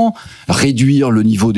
temps, réduire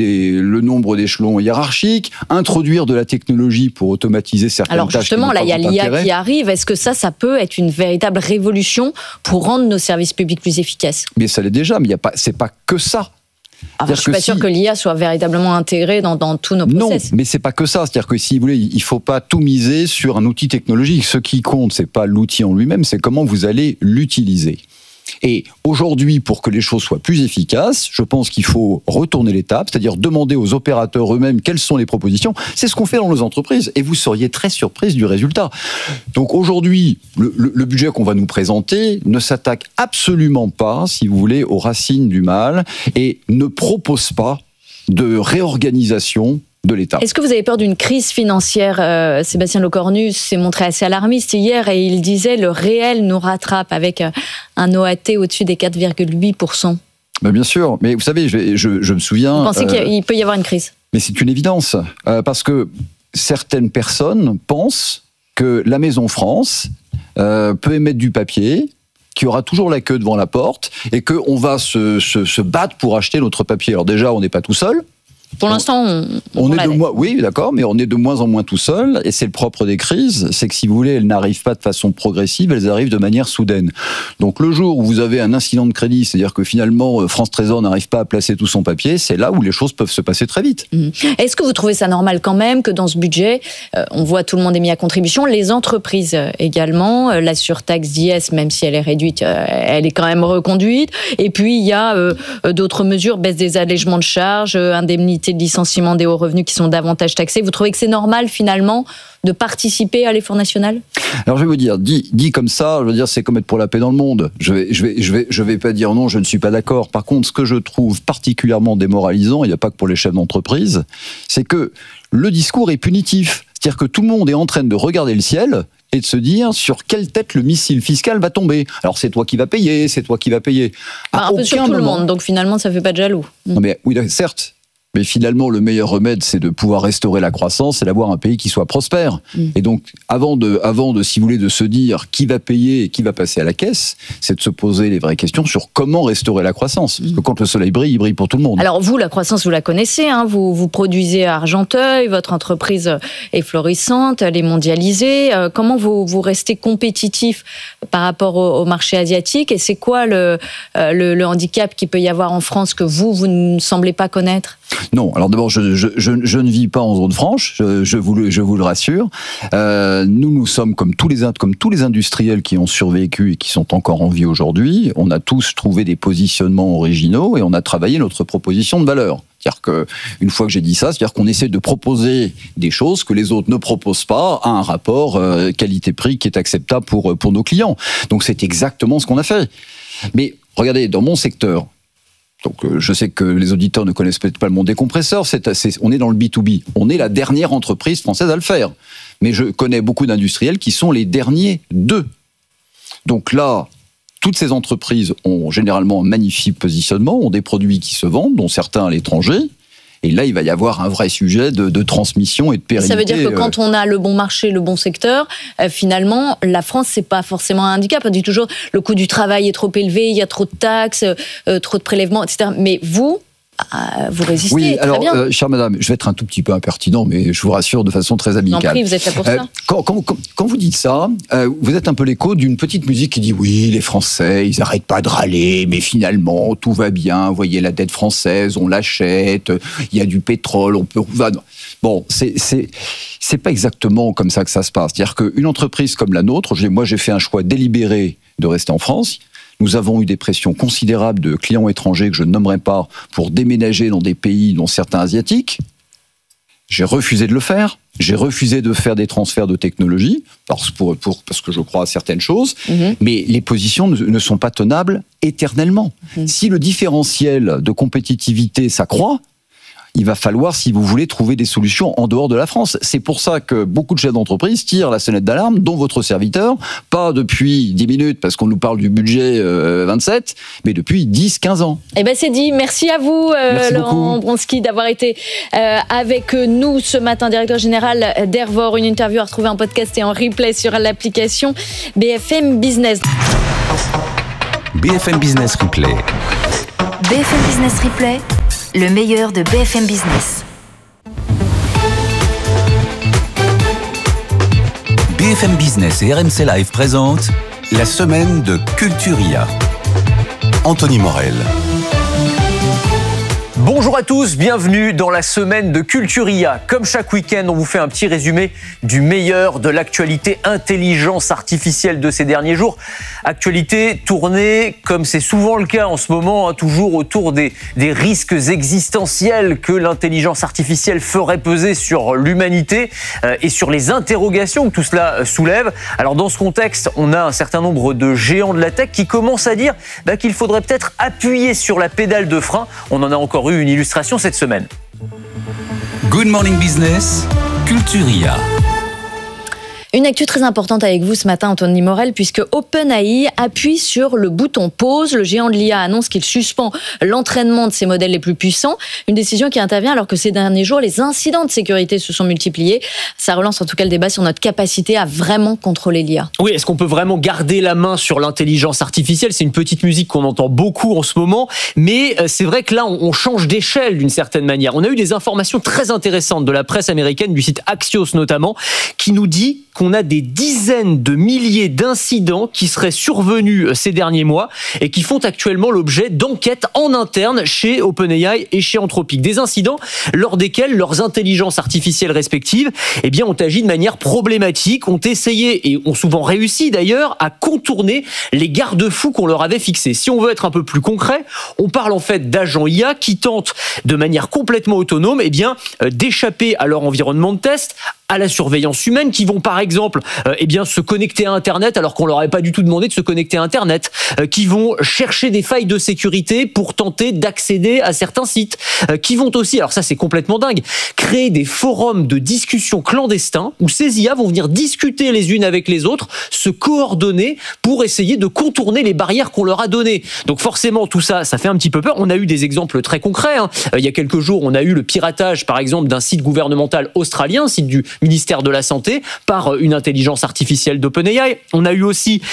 le nombre d'échelons hiérarchiques, introduire de la technologie pour automatiser certaines tâches. Alors justement, là, il y a l'IA qui arrive. Est-ce que ça peut être une véritable révolution pour rendre nos services publics plus efficaces ? Mais ça l'est déjà, mais c'est pas que ça. Je ne suis pas sûr que l'IA soit véritablement intégrée dans tous nos process. Non, mais c'est pas que ça. C'est-à-dire que si vous voulez, il faut pas tout miser sur un outil technologique. Ce qui compte, c'est pas l'outil en lui-même, c'est comment vous allez l'utiliser. Et aujourd'hui, pour que les choses soient plus efficaces, je pense qu'il faut retourner l'étape, c'est-à-dire demander aux opérateurs eux-mêmes quelles sont les propositions. C'est ce qu'on fait dans nos entreprises, et vous seriez très surprise du résultat. Donc aujourd'hui, le budget qu'on va nous présenter ne s'attaque absolument pas, si vous voulez, aux racines du mal, et ne propose pas de réorganisation de l'État. Est-ce que vous avez peur d'une crise financière ? Sébastien Lecornu s'est montré assez alarmiste hier et il disait le réel nous rattrape avec un OAT au-dessus des 4,8%. Ben bien sûr, mais vous savez, je me souviens... Vous pensez qu'il peut y avoir une crise ? Mais c'est une évidence, parce que certaines personnes pensent que la Maison France peut émettre du papier, qu'il y aura toujours la queue devant la porte, et qu'on va se battre pour acheter notre papier. Alors déjà, on n'est pas tout seul. Pour l'instant, oui, d'accord, mais on est de moins en moins tout seul, et c'est le propre des crises, c'est que si vous voulez, elles n'arrivent pas de façon progressive, elles arrivent de manière soudaine. Donc le jour où vous avez un incident de crédit, c'est-à-dire que finalement France Trésor n'arrive pas à placer tout son papier, c'est là où les choses peuvent se passer très vite. Est-ce que vous trouvez ça normal quand même que dans ce budget, on voit tout le monde est mis à contribution, les entreprises également, la surtaxe d'IS, même si elle est réduite, elle est quand même reconduite, et puis il y a d'autres mesures, baisse des allègements de charges, indemnité de licenciement des hauts revenus qui sont davantage taxés. Vous trouvez que c'est normal finalement de participer à l'effort national ? Alors je vais vous dire, dit comme ça, je veux dire c'est comme être pour la paix dans le monde. Je vais pas dire non, je ne suis pas d'accord. Par contre, ce que je trouve particulièrement démoralisant, il n'y a pas que pour les chefs d'entreprise, c'est que le discours est punitif. C'est-à-dire que tout le monde est en train de regarder le ciel et de se dire sur quelle tête le missile fiscal va tomber. Alors c'est toi qui vas payer, c'est toi qui vas payer. Un peu sur tout le monde, donc finalement ça fait pas de jaloux. Non mais oui, certes. Mais finalement, le meilleur remède, c'est de pouvoir restaurer la croissance et d'avoir un pays qui soit prospère. Et donc, avant de, si vous voulez, de se dire qui va payer et qui va passer à la caisse, c'est de se poser les vraies questions sur comment restaurer la croissance. Parce que quand le soleil brille, il brille pour tout le monde. Alors vous, la croissance, vous la connaissez, hein, vous produisez à Argenteuil, votre entreprise est florissante, elle est mondialisée. Comment vous restez compétitif par rapport au marché asiatique ? Et c'est quoi le handicap qu'il peut y avoir en France que vous ne semblez pas connaître ? Non, alors d'abord, je ne vis pas en zone franche, je vous le rassure. Nous sommes comme tous les industriels qui ont survécu et qui sont encore en vie aujourd'hui. On a tous trouvé des positionnements originaux et on a travaillé notre proposition de valeur. C'est-à-dire que, une fois que j'ai dit ça, c'est-à-dire qu'on essaie de proposer des choses que les autres ne proposent pas à un rapport qualité-prix qui est acceptable pour nos clients. Donc c'est exactement ce qu'on a fait. Mais regardez, dans mon secteur, donc je sais que les auditeurs ne connaissent peut-être pas le monde des compresseurs, on est dans le B2B. On est la dernière entreprise française à le faire. Mais je connais beaucoup d'industriels qui sont les derniers d'eux. Donc là, toutes ces entreprises ont généralement un magnifique positionnement, ont des produits qui se vendent, dont certains à l'étranger. Et là, il va y avoir un vrai sujet de transmission et de pérennité. Ça veut dire que quand on a le bon marché, le bon secteur, finalement, la France, c'est pas forcément un handicap. On dit toujours, le coût du travail est trop élevé, il y a trop de taxes, trop de prélèvements, etc. Mais vous résistez. Oui, alors, très bien. chère madame, je vais être un tout petit peu impertinent, mais je vous rassure de façon très amicale. Non, prie, vous êtes là pour ça. Quand vous dites ça, vous êtes un peu l'écho d'une petite musique qui dit oui, les Français, ils n'arrêtent pas de râler, mais finalement, tout va bien. Vous voyez, la dette française, on l'achète, il y a du pétrole, on peut... Bon, c'est pas exactement comme ça que ça se passe. C'est-à-dire qu'une entreprise comme la nôtre, moi j'ai fait un choix délibéré de rester en France. Nous avons eu des pressions considérables de clients étrangers que je ne nommerai pas pour déménager dans des pays, dont certains asiatiques. J'ai refusé de le faire. J'ai refusé de faire des transferts de technologie parce que je crois à certaines choses. Mais les positions ne sont pas tenables éternellement. Si le différentiel de compétitivité s'accroît, il va falloir, si vous voulez, trouver des solutions en dehors de la France. C'est pour ça que beaucoup de chefs d'entreprise tirent la sonnette d'alarme, dont votre serviteur, pas depuis 10 minutes, parce qu'on nous parle du budget 27, mais depuis 10-15 ans. Eh bien, c'est dit. Merci à vous, Laurent Bronski, d'avoir été avec nous ce matin, directeur général d'Ervor. Une interview à retrouver en podcast et en replay sur l'application BFM Business. BFM Business Replay. BFM Business Replay. Le meilleur de BFM Business. BFM Business et RMC Live présentent la semaine de Culturia. Anthony Morel. Bonjour à tous, bienvenue dans la semaine de Culturia. Comme chaque week-end, on vous fait un petit résumé du meilleur de l'actualité intelligence artificielle de ces derniers jours. Actualité tournée, comme c'est souvent le cas en ce moment, toujours autour des risques existentiels que l'intelligence artificielle ferait peser sur l'humanité et sur les interrogations que tout cela soulève. Alors dans ce contexte, on a un certain nombre de géants de la tech qui commencent à dire qu'il faudrait peut-être appuyer sur la pédale de frein. On en a encore eu une illustration cette semaine. Good Morning Business, Culturia. Une actu très importante avec vous ce matin, Anthony Morel, puisque OpenAI appuie sur le bouton pause. Le géant de l'IA annonce qu'il suspend l'entraînement de ses modèles les plus puissants. Une décision qui intervient alors que ces derniers jours, les incidents de sécurité se sont multipliés. Ça relance en tout cas le débat sur notre capacité à vraiment contrôler l'IA. Oui, est-ce qu'on peut vraiment garder la main sur l'intelligence artificielle ? C'est une petite musique qu'on entend beaucoup en ce moment, mais c'est vrai que là, on change d'échelle d'une certaine manière. On a eu des informations très intéressantes de la presse américaine, du site Axios notamment, qui nous dit qu'on a des dizaines de milliers d'incidents qui seraient survenus ces derniers mois et qui font actuellement l'objet d'enquêtes en interne chez OpenAI et chez Anthropic. Des incidents lors desquels leurs intelligences artificielles respectives ont agi de manière problématique, ont essayé et ont souvent réussi d'ailleurs à contourner les garde-fous qu'on leur avait fixés. Si on veut être un peu plus concret, on parle en fait d'agents IA qui tentent de manière complètement autonome d'échapper à leur environnement de test, à la surveillance humaine, qui vont par exemple se connecter à Internet alors qu'on leur avait pas du tout demandé de se connecter à Internet, qui vont chercher des failles de sécurité pour tenter d'accéder à certains sites, qui vont aussi, alors ça c'est complètement dingue, créer des forums de discussion clandestins où ces IA vont venir discuter les unes avec les autres, se coordonner pour essayer de contourner les barrières qu'on leur a données. Donc forcément tout ça, ça fait un petit peu peur. On a eu des exemples très concrets. Il y a quelques jours, on a eu le piratage par exemple d'un site gouvernemental australien, site du ministère de la Santé, par une intelligence artificielle d'OpenAI. On a eu aussi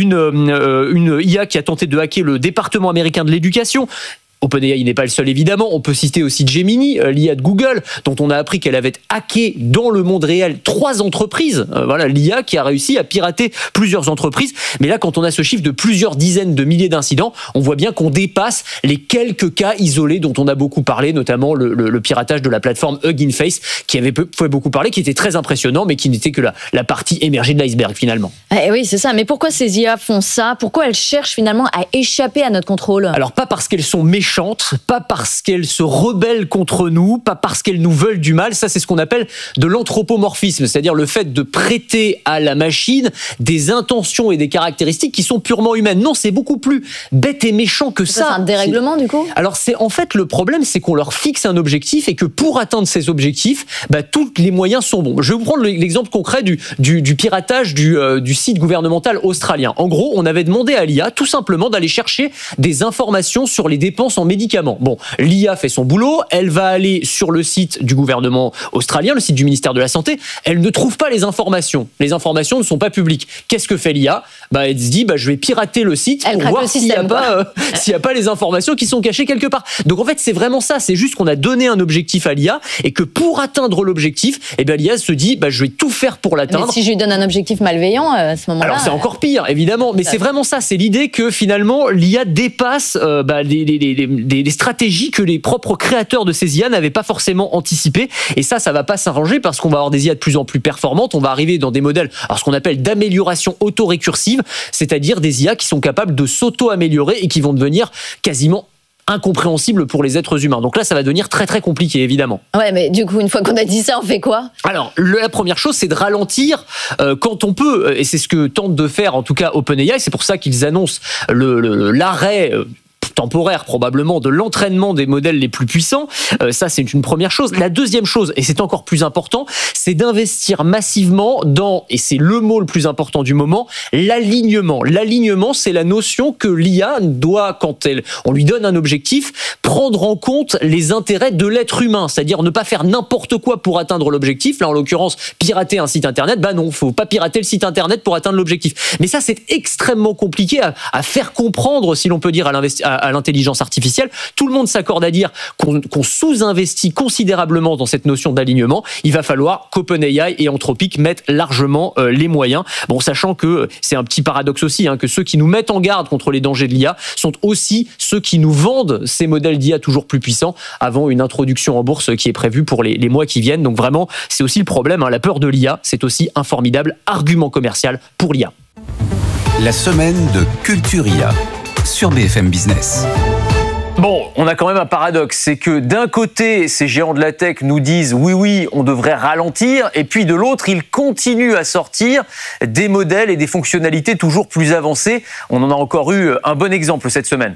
une IA qui a tenté de hacker le département américain de l'éducation. OpenAI n'est pas le seul évidemment, on peut citer aussi Gemini, l'IA de Google, dont on a appris qu'elle avait hacké dans le monde réel 3 entreprises. L'IA qui a réussi à pirater plusieurs entreprises. Mais là, quand on a ce chiffre de plusieurs dizaines de milliers d'incidents, on voit bien qu'on dépasse les quelques cas isolés dont on a beaucoup parlé, notamment le piratage de la plateforme Hugging Face, qui avait fait beaucoup parler, qui était très impressionnant, mais qui n'était que la partie émergée de l'iceberg finalement. Oui, c'est ça. Mais pourquoi ces IA font ça ? Pourquoi elles cherchent finalement à échapper à notre contrôle ? Alors, pas parce qu'elles sont méchantes, pas parce qu'elles se rebellent contre nous, pas parce qu'elles nous veulent du mal. Ça, c'est ce qu'on appelle de l'anthropomorphisme, c'est-à-dire le fait de prêter à la machine des intentions et des caractéristiques qui sont purement humaines. Non, c'est beaucoup plus bête et méchant que ça. C'est un dérèglement, du coup ? Alors, en fait, le problème, c'est qu'on leur fixe un objectif et que pour atteindre ces objectifs, tous les moyens sont bons. Je vais vous prendre l'exemple concret du piratage du site gouvernemental australien. En gros, on avait demandé à l'IA tout simplement d'aller chercher des informations sur les dépenses en médicaments. Bon, l'IA fait son boulot, elle va aller sur le site du gouvernement australien, le site du ministère de la Santé, elle ne trouve pas les informations. Les informations ne sont pas publiques. Qu'est-ce que fait l'IA ? Elle se dit, je vais pirater le site pour voir s'il n'y a pas les informations qui sont cachées quelque part. Donc en fait, c'est vraiment ça, c'est juste qu'on a donné un objectif à l'IA et que pour atteindre l'objectif, l'IA se dit, je vais tout faire pour l'atteindre. Mais si je lui donne un objectif malveillant, à ce moment-là... Alors c'est encore pire, évidemment, mais c'est vraiment ça, c'est l'idée que finalement, l'IA dépasse des stratégies que les propres créateurs de ces IA n'avaient pas forcément anticipées. Et ça va pas s'arranger parce qu'on va avoir des IA de plus en plus performantes. On va arriver dans des modèles, ce qu'on appelle d'amélioration auto-récursive, c'est-à-dire des IA qui sont capables de s'auto-améliorer et qui vont devenir quasiment incompréhensibles pour les êtres humains. Donc là, ça va devenir très très compliqué, évidemment. Ouais, mais du coup, une fois qu'on a dit ça, on fait quoi ? Alors, la première chose, c'est de ralentir quand on peut, et c'est ce que tente de faire en tout cas OpenAI. C'est pour ça qu'ils annoncent l'arrêt temporaire probablement de l'entraînement des modèles les plus puissants. Ça, c'est une première chose. La deuxième chose, et c'est encore plus important, c'est d'investir massivement dans, et c'est le mot le plus important du moment, l'alignement. L'alignement, c'est la notion que l'IA doit, quand on lui donne un objectif, prendre en compte les intérêts de l'être humain, c'est-à-dire ne pas faire n'importe quoi pour atteindre l'objectif. Là, en l'occurrence, pirater un site internet, non, faut pas pirater le site internet pour atteindre l'objectif. Mais ça, c'est extrêmement compliqué à faire comprendre, si l'on peut dire, à à l'intelligence artificielle. Tout le monde s'accorde à dire qu'on sous-investit considérablement dans cette notion d'alignement. Il va falloir qu'OpenAI et Anthropic mettent largement les moyens. Bon, sachant que c'est un petit paradoxe aussi, que ceux qui nous mettent en garde contre les dangers de l'IA sont aussi ceux qui nous vendent ces modèles d'IA toujours plus puissants avant une introduction en bourse qui est prévue pour les mois qui viennent. Donc vraiment, c'est aussi le problème. La peur de l'IA, c'est aussi un formidable argument commercial pour l'IA. La semaine de Culture IA sur BFM Business. Bon, on a quand même un paradoxe, c'est que d'un côté, ces géants de la tech nous disent oui, on devrait ralentir, et puis de l'autre, ils continuent à sortir des modèles et des fonctionnalités toujours plus avancées. On en a encore eu un bon exemple cette semaine.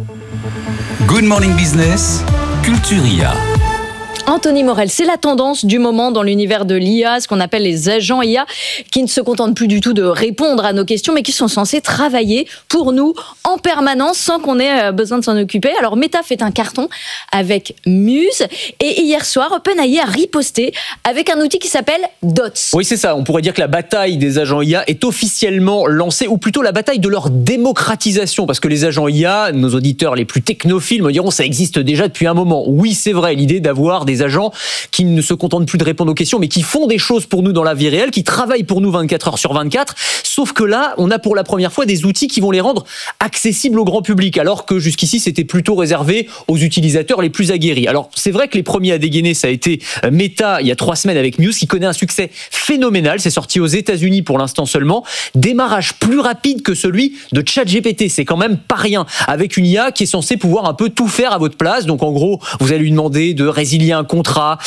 Good Morning Business, Culture IA. Anthony Morel, c'est la tendance du moment dans l'univers de l'IA, ce qu'on appelle les agents IA, qui ne se contentent plus du tout de répondre à nos questions, mais qui sont censés travailler pour nous en permanence sans qu'on ait besoin de s'en occuper. Alors Meta fait un carton avec Muse, et hier soir, OpenAI a riposté avec un outil qui s'appelle Dots. Oui, c'est ça. On pourrait dire que la bataille des agents IA est officiellement lancée, ou plutôt la bataille de leur démocratisation, parce que les agents IA, nos auditeurs les plus technophiles me diront, ça existe déjà depuis un moment. Oui, c'est vrai, l'idée d'avoir des agents qui ne se contentent plus de répondre aux questions, mais qui font des choses pour nous dans la vie réelle, qui travaillent pour nous 24 heures sur 24. Sauf que là, on a pour la première fois des outils qui vont les rendre accessibles au grand public, alors que jusqu'ici, c'était plutôt réservé aux utilisateurs les plus aguerris. Alors, c'est vrai que les premiers à dégainer, ça a été Meta, il y a 3 semaines avec Muse, qui connaît un succès phénoménal. C'est sorti aux États-Unis pour l'instant seulement. Démarrage plus rapide que celui de ChatGPT. C'est quand même pas rien. Avec une IA qui est censée pouvoir un peu tout faire à votre place. Donc, en gros, vous allez lui demander de résilier un contrat,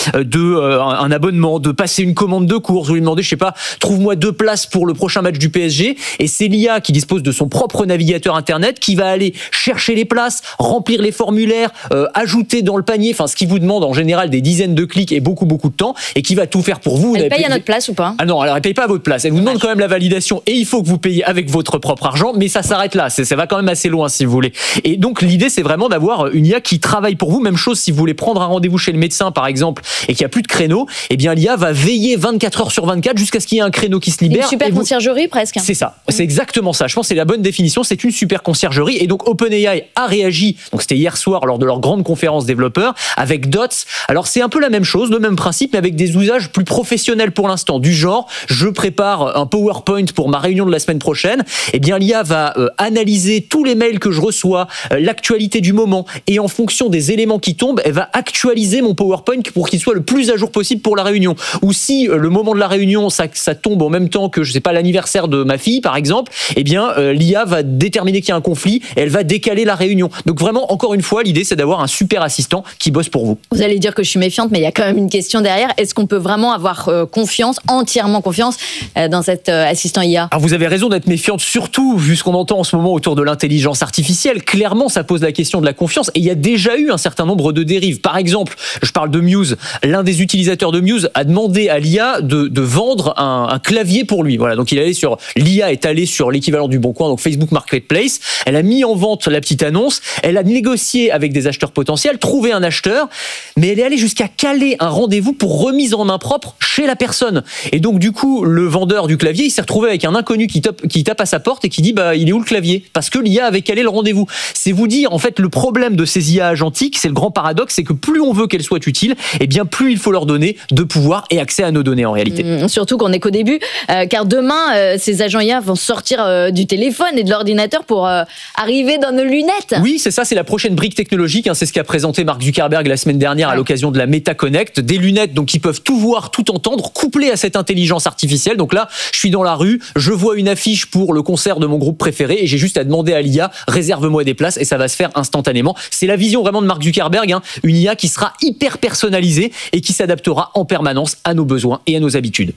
un abonnement, de passer une commande de course, vous lui demandez, je sais pas, trouve-moi 2 places pour le prochain match du PSG, et c'est l'IA qui dispose de son propre navigateur internet qui va aller chercher les places, remplir les formulaires, ajouter dans le panier, enfin ce qui vous demande en général des dizaines de clics et beaucoup de temps, et qui va tout faire pour vous. Elle paye à notre place ou pas ? Ah non, alors elle paye pas à votre place, elle vous demande quand même la validation, et il faut que vous payiez avec votre propre argent, mais ça s'arrête là, ça va quand même assez loin si vous voulez. Et donc l'idée c'est vraiment d'avoir une IA qui travaille pour vous, même chose si vous voulez prendre un rendez-vous chez le médecin par exemple, et qu'il n'y a plus de créneau, eh bien l'IA va veiller 24 heures sur 24 jusqu'à ce qu'il y ait un créneau qui se libère. Une super conciergerie presque. C'est ça, c'est exactement ça. Je pense que c'est la bonne définition, c'est une super conciergerie. Et donc OpenAI a réagi, donc c'était hier soir lors de leur grande conférence développeurs, avec Dots. Alors c'est un peu la même chose, le même principe, mais avec des usages plus professionnels pour l'instant, du genre, je prépare un PowerPoint pour ma réunion de la semaine prochaine, eh bien l'IA va analyser tous les mails que je reçois, l'actualité du moment, et en fonction des éléments qui tombent, elle va actualiser mon PowerPoint pour qu'il soit le plus à jour possible pour la réunion. Ou si le moment de la réunion, ça tombe en même temps que, je sais pas, l'anniversaire de ma fille, par exemple, eh bien, l'IA va déterminer qu'il y a un conflit et elle va décaler la réunion. Donc vraiment, encore une fois, l'idée, c'est d'avoir un super assistant qui bosse pour vous. Vous allez dire que je suis méfiante, mais il y a quand même une question derrière. Est-ce qu'on peut vraiment avoir entièrement confiance dans cet assistant IA ? Alors vous avez raison d'être méfiante, surtout vu ce qu'on entend en ce moment autour de l'intelligence artificielle. Clairement, ça pose la question de la confiance et il y a déjà eu un certain nombre de dérives. Par exemple, je parle de Muse. L'un des utilisateurs de Muse a demandé à l'IA de vendre un clavier pour lui. Voilà, donc l'IA est allée sur l'équivalent du Bon Coin, donc Facebook Marketplace. Elle a mis en vente la petite annonce. Elle a négocié avec des acheteurs potentiels, trouvé un acheteur, mais elle est allée jusqu'à caler un rendez-vous pour remise en main propre chez la personne. Et donc du coup, le vendeur du clavier, il s'est retrouvé avec un inconnu qui tape à sa porte et qui dit il est où le clavier ? Parce que l'IA avait calé le rendez-vous. C'est vous dire en fait le problème de ces IA agentiques, c'est le grand paradoxe, c'est que plus on veut qu'elles soient utiles, eh bien plus il faut leur donner de pouvoir et accès à nos données en réalité. Surtout qu'on n'est qu'au début, car demain, ces agents IA vont sortir du téléphone et de l'ordinateur pour arriver dans nos lunettes. Oui, c'est ça, c'est la prochaine brique technologique. C'est ce qu'a présenté Mark Zuckerberg la semaine dernière à l'occasion de la Meta Connect. Des lunettes donc qui peuvent tout voir, tout entendre, couplées à cette intelligence artificielle. Donc là, je suis dans la rue, je vois une affiche pour le concert de mon groupe préféré et j'ai juste à demander à l'IA, réserve-moi des places et ça va se faire instantanément. C'est la vision vraiment de Mark Zuckerberg, une IA qui sera hyper personnalisée et qui s'adaptera en permanence à nos besoins et à nos habitudes.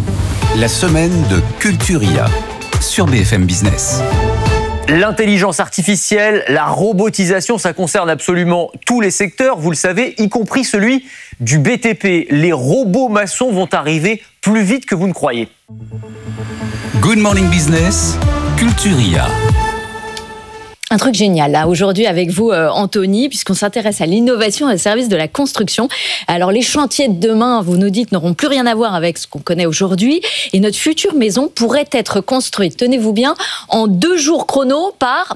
La semaine de Culture IA sur BFM Business. L'intelligence artificielle, la robotisation, ça concerne absolument tous les secteurs, vous le savez, y compris celui du BTP. Les robots maçons vont arriver plus vite que vous ne croyez. Good Morning Business, Culture IA. Un truc génial, là, aujourd'hui avec vous, Anthony, puisqu'on s'intéresse à l'innovation et au service de la construction. Alors, les chantiers de demain, vous nous dites, n'auront plus rien à voir avec ce qu'on connaît aujourd'hui. Et notre future maison pourrait être construite, tenez-vous bien, en 2 jours chrono par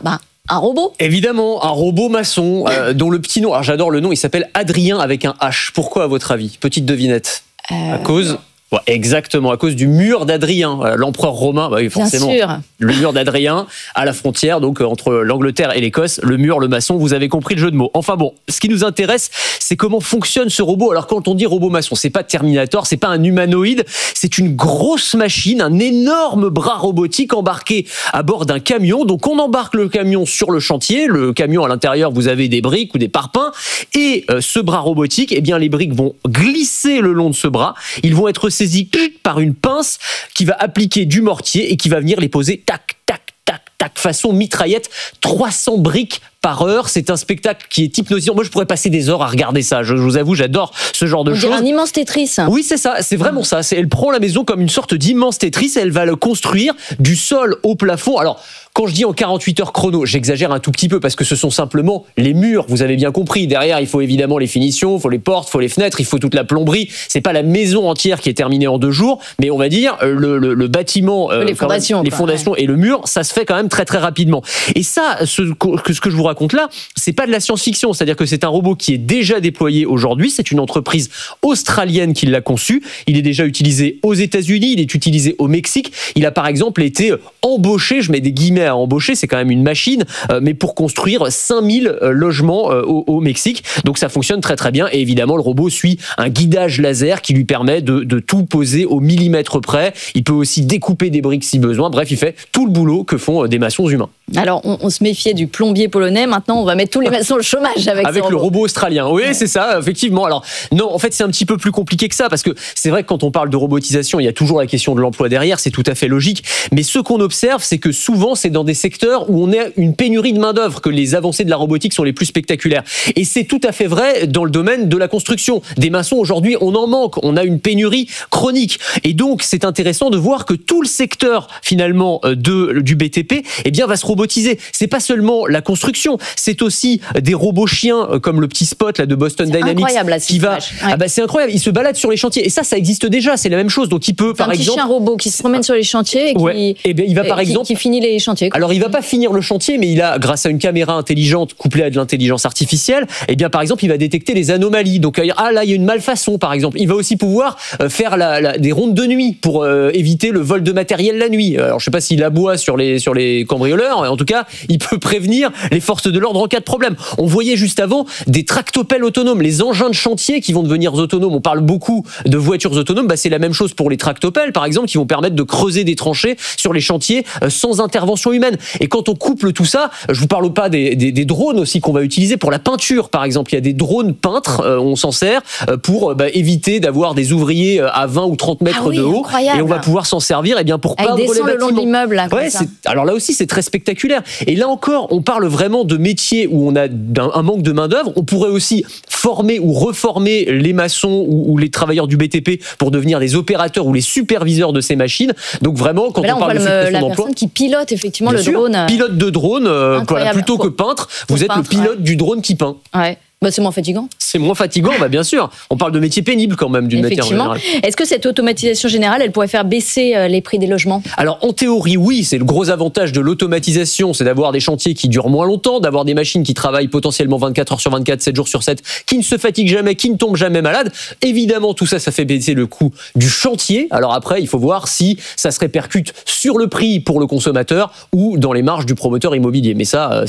Un robot ? Évidemment, un robot maçon dont le petit nom, alors j'adore le nom, il s'appelle Adrien avec un H. Pourquoi à votre avis ? Petite devinette. À cause... Ouais, exactement, à cause du mur d'Adrien, l'empereur romain, bah oui, forcément. Bien sûr. Le mur d'Adrien, à la frontière, donc entre l'Angleterre et l'Écosse, le mur, le maçon, vous avez compris le jeu de mots. Enfin bon, ce qui nous intéresse, c'est comment fonctionne ce robot. Alors quand on dit robot maçon, c'est pas Terminator, c'est pas un humanoïde, c'est une grosse machine, un énorme bras robotique embarqué à bord d'un camion. Donc on embarque le camion sur le chantier, le camion à l'intérieur, vous avez des briques ou des parpaings, et ce bras robotique, eh bien les briques vont glisser le long de ce bras, ils vont être saisis par une pince qui va appliquer du mortier et qui va venir les poser tac, tac, tac, tac, façon mitraillette, 300 briques par heure. C'est un spectacle qui est hypnotisant. Moi, je pourrais passer des heures à regarder ça. Je vous avoue, j'adore ce genre de choses. On dirait un immense Tetris. Oui, c'est ça. C'est vraiment ça. Elle prend la maison comme une sorte d'immense Tetris et elle va le construire du sol au plafond. Alors, quand je dis en 48 heures chrono, j'exagère un tout petit peu parce que ce sont simplement les murs. Vous avez bien compris. Derrière, il faut évidemment les finitions, il faut les portes, il faut les fenêtres, il faut toute la plomberie. C'est pas la maison entière qui est terminée en 2 jours, mais on va dire le bâtiment, les fondations, les fondations et le mur, ça se fait quand même très très rapidement. Et ça, ce que je vous raconte là, c'est pas de la science-fiction. C'est-à-dire que c'est un robot qui est déjà déployé aujourd'hui. C'est une entreprise australienne qui l'a conçu. Il est déjà utilisé aux États-Unis, il est utilisé au Mexique. Il a par exemple été embauché, je mets des guillemets à embaucher, c'est quand même une machine, mais pour construire 5000 logements au Mexique. Donc ça fonctionne très très bien. Et évidemment, le robot suit un guidage laser qui lui permet de tout poser au millimètre près. Il peut aussi découper des briques si besoin. Bref, il fait tout le boulot que font des maçons humains. Alors, on se méfiait du plombier polonais. Maintenant, on va mettre tous les maçons au chômage avec le robot australien. Oui, c'est ça, effectivement. Alors, non, en fait, c'est un petit peu plus compliqué que ça parce que c'est vrai que quand on parle de robotisation, il y a toujours la question de l'emploi derrière. C'est tout à fait logique. Mais ce qu'on observe, c'est que souvent, c'est dans des secteurs où on a une pénurie de main-d'œuvre que les avancées de la robotique sont les plus spectaculaires. Et c'est tout à fait vrai dans le domaine de la construction. Des maçons, aujourd'hui, on en manque. On a une pénurie chronique. Et donc, c'est intéressant de voir que tout le secteur, finalement, du BTP, eh bien, va se robotiser. C'est pas seulement la construction, c'est aussi des robots chiens comme le petit Spot là de Boston Dynamics incroyable, là, qui va. Ouais. Ah bah c'est incroyable. Il se balade sur les chantiers et ça existe déjà. C'est la même chose. Donc il peut par exemple. Un petit chien robot qui se promène sur les chantiers et qui. Ouais. Et bien il va par exemple. Qui finit les chantiers. Alors il va pas finir le chantier, mais il a grâce à une caméra intelligente couplée à de l'intelligence artificielle. Et bien par exemple il va détecter les anomalies. Donc là il y a une malfaçon par exemple. Il va aussi pouvoir faire des rondes de nuit pour éviter le vol de matériel la nuit. Alors je sais pas s'il aboie sur les cambrioleurs. En tout cas il peut prévenir les forces de l'ordre en cas de problème. On voyait juste avant des tractopelles autonomes, les engins de chantier qui vont devenir autonomes. On parle beaucoup de voitures autonomes, c'est la même chose pour les tractopelles, par exemple, qui vont permettre de creuser des tranchées sur les chantiers sans intervention humaine. Et quand on couple tout ça, je vous parle pas des drones aussi qu'on va utiliser pour la peinture, par exemple. Il y a des drones peintres, on s'en sert pour éviter d'avoir des ouvriers à 20 ou 30 mètres de haut. Incroyable. Et on va pouvoir s'en servir pour peindre les bâtiments. Le long de l'immeuble, là, ouais, alors là aussi, c'est très spectaculaire. Et là encore, on parle vraiment de métiers où on a un manque de main-d'œuvre. On pourrait aussi former ou reformer les maçons ou les travailleurs du BTP pour devenir des opérateurs ou les superviseurs de ces machines. Donc vraiment, quand on parle de suppression d'emploi, personne qui pilote effectivement le drone. Pilote de drone, plutôt que peintre, vous êtes le pilote du drone qui peint. Ouais. C'est moins fatigant. C'est moins fatigant, bien sûr. On parle de métiers pénibles quand même, d'une manière générale. Est-ce que cette automatisation générale, elle pourrait faire baisser les prix des logements ? Alors, en théorie, oui. C'est le gros avantage de l'automatisation, c'est d'avoir des chantiers qui durent moins longtemps, d'avoir des machines qui travaillent potentiellement 24 heures sur 24, 7 jours sur 7, qui ne se fatiguent jamais, qui ne tombent jamais malades. Évidemment, tout ça, ça fait baisser le coût du chantier. Alors après, il faut voir si ça se répercute sur le prix pour le consommateur ou dans les marges du promoteur immobilier. Mais ça,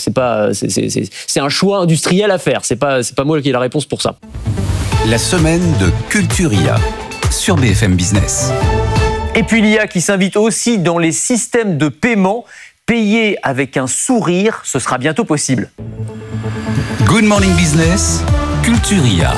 c'est un choix industriel à faire. C'est pas moi qui ai la réponse pour ça. La semaine de Culturia sur BFM Business. Et puis l'IA qui s'invite aussi dans les systèmes de paiement. Payer avec un sourire, ce sera bientôt possible. Good Morning Business, Culturia.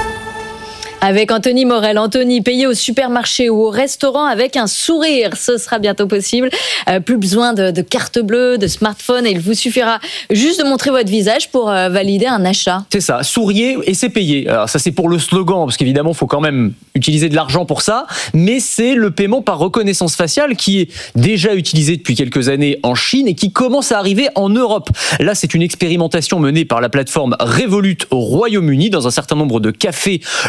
Avec Anthony Morel. Anthony, payer au supermarché ou au restaurant avec un sourire, ce sera bientôt possible. Plus besoin de carte bleue, de smartphone, et il vous suffira juste de montrer votre visage pour valider un achat. C'est ça, souriez et c'est payé. Alors ça c'est pour le slogan, parce qu'évidemment il faut quand même utiliser de l'argent pour ça, mais c'est le paiement par reconnaissance faciale qui est déjà utilisé depuis quelques années en Chine et qui commence à arriver en Europe. Là c'est une expérimentation menée par la plateforme Revolut au Royaume-Uni dans un certain nombre de cafés londoniens.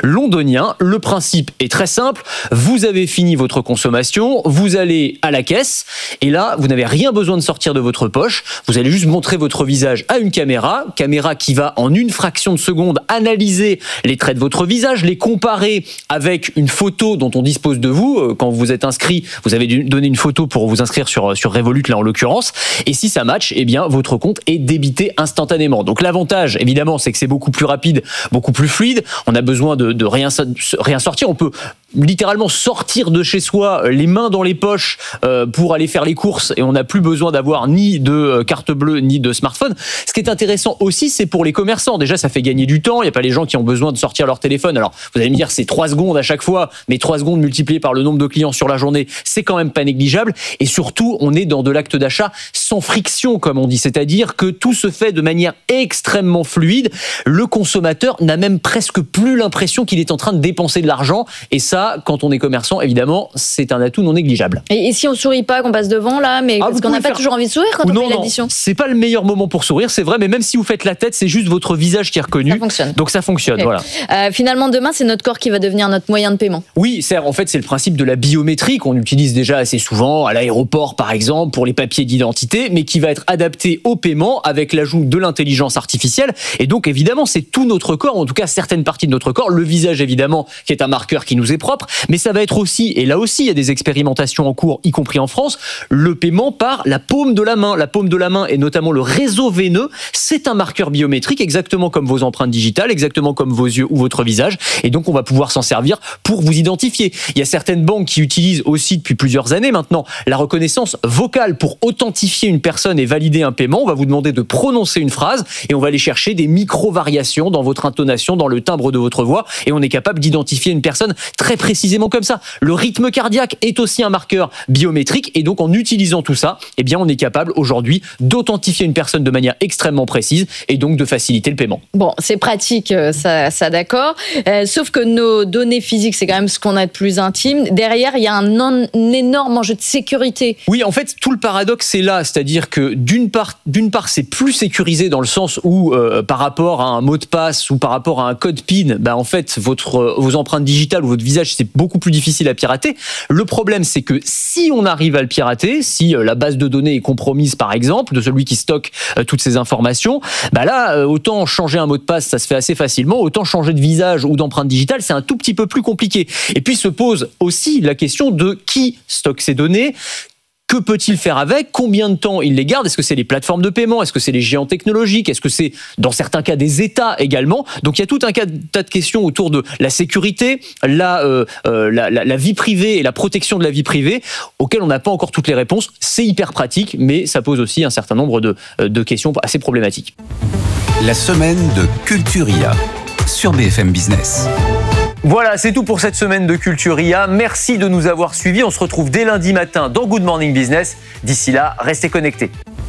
estonien. Le principe est très simple. Vous avez fini votre consommation, vous allez à la caisse et là, vous n'avez rien besoin de sortir de votre poche. Vous allez juste montrer votre visage à une caméra qui va en une fraction de seconde analyser les traits de votre visage, les comparer avec une photo dont on dispose de vous. Quand vous êtes inscrit, vous avez dû donner une photo pour vous inscrire sur Revolut, là en l'occurrence. Et si ça match, eh bien, votre compte est débité instantanément. Donc l'avantage, évidemment, c'est que c'est beaucoup plus rapide, beaucoup plus fluide. On a besoin de rien sortir. On peut littéralement sortir de chez soi les mains dans les poches pour aller faire les courses et on n'a plus besoin d'avoir ni de carte bleue ni de smartphone. Ce qui est intéressant aussi, c'est pour les commerçants. Déjà, ça fait gagner du temps. Il n'y a pas les gens qui ont besoin de sortir leur téléphone. Alors, vous allez me dire, c'est 3 secondes à chaque fois, mais 3 secondes multipliées par le nombre de clients sur la journée, c'est quand même pas négligeable. Et surtout, on est dans de l'acte d'achat sans friction, comme on dit. C'est-à-dire que tout se fait de manière extrêmement fluide. Le consommateur n'a même presque plus l'impression qu'il est en train de dépenser de l'argent. Et ça, quand on est commerçant, évidemment, c'est un atout non négligeable. Et si on sourit pas, qu'on passe devant là, mais parce qu'on n'a pas toujours envie de sourire quand on fait l'addition. C'est pas le meilleur moment pour sourire, c'est vrai, mais même si vous faites la tête, c'est juste votre visage qui est reconnu. Ça fonctionne. Donc ça fonctionne, okay. Voilà. Finalement, demain, c'est notre corps qui va devenir notre moyen de paiement. Oui, en fait, c'est le principe de la biométrie qu'on utilise déjà assez souvent à l'aéroport, par exemple, pour les papiers d'identité, mais qui va être adapté au paiement avec l'ajout de l'intelligence artificielle. Et donc, évidemment, c'est tout notre corps, en tout cas certaines parties de notre corps, le visage, évidemment, qui est un marqueur qui nous est propre, mais ça va être aussi, et là aussi, il y a des expérimentations en cours, y compris en France, le paiement par la paume de la main. La paume de la main et notamment le réseau veineux, c'est un marqueur biométrique, exactement comme vos empreintes digitales, exactement comme vos yeux ou votre visage. Et donc, on va pouvoir s'en servir pour vous identifier. Il y a certaines banques qui utilisent aussi depuis plusieurs années maintenant la reconnaissance vocale pour authentifier une personne et valider un paiement. On va vous demander de prononcer une phrase et on va aller chercher des micro-variations dans votre intonation, dans le timbre de votre voix et on est capable d'identifier une personne très précisément comme ça. Le rythme cardiaque est aussi un marqueur biométrique et donc en utilisant tout ça, eh bien on est capable aujourd'hui d'authentifier une personne de manière extrêmement précise et donc de faciliter le paiement. Bon, c'est pratique, ça d'accord. Sauf que nos données physiques, c'est quand même ce qu'on a de plus intime. Derrière, il y a un énorme enjeu de sécurité. Oui, en fait, tout le paradoxe est là, c'est-à-dire que d'une part, c'est plus sécurisé dans le sens où par rapport à un mot de passe ou par rapport à un code PIN, en fait, vos empreintes digitales ou votre visage, c'est beaucoup plus difficile à pirater. Le problème, c'est que si on arrive à le pirater, si la base de données est compromise, par exemple, de celui qui stocke toutes ces informations, là, autant changer un mot de passe, ça se fait assez facilement, autant changer de visage ou d'empreinte digitale, c'est un tout petit peu plus compliqué. Et puis se pose aussi la question de qui stocke ces données. Que peut-il faire avec ? Combien de temps il les garde ? Est-ce que c'est les plateformes de paiement ? Est-ce que c'est les géants technologiques ? Est-ce que c'est, dans certains cas, des États également ? Donc, il y a tout un tas de questions autour de la sécurité, la vie privée et la protection de la vie privée, auxquelles on n'a pas encore toutes les réponses. C'est hyper pratique, mais ça pose aussi un certain nombre de questions assez problématiques. La semaine de Culturia sur BFM Business. Voilà, c'est tout pour cette semaine de Culturia. Merci de nous avoir suivis. On se retrouve dès lundi matin dans Good Morning Business. D'ici là, restez connectés.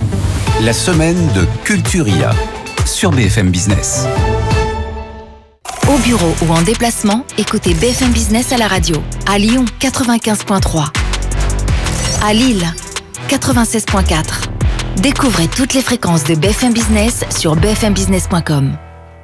La semaine de Culturia sur BFM Business. Au bureau ou en déplacement, écoutez BFM Business à la radio. À Lyon, 95.3. À Lille, 96.4. Découvrez toutes les fréquences de BFM Business sur bfmbusiness.com.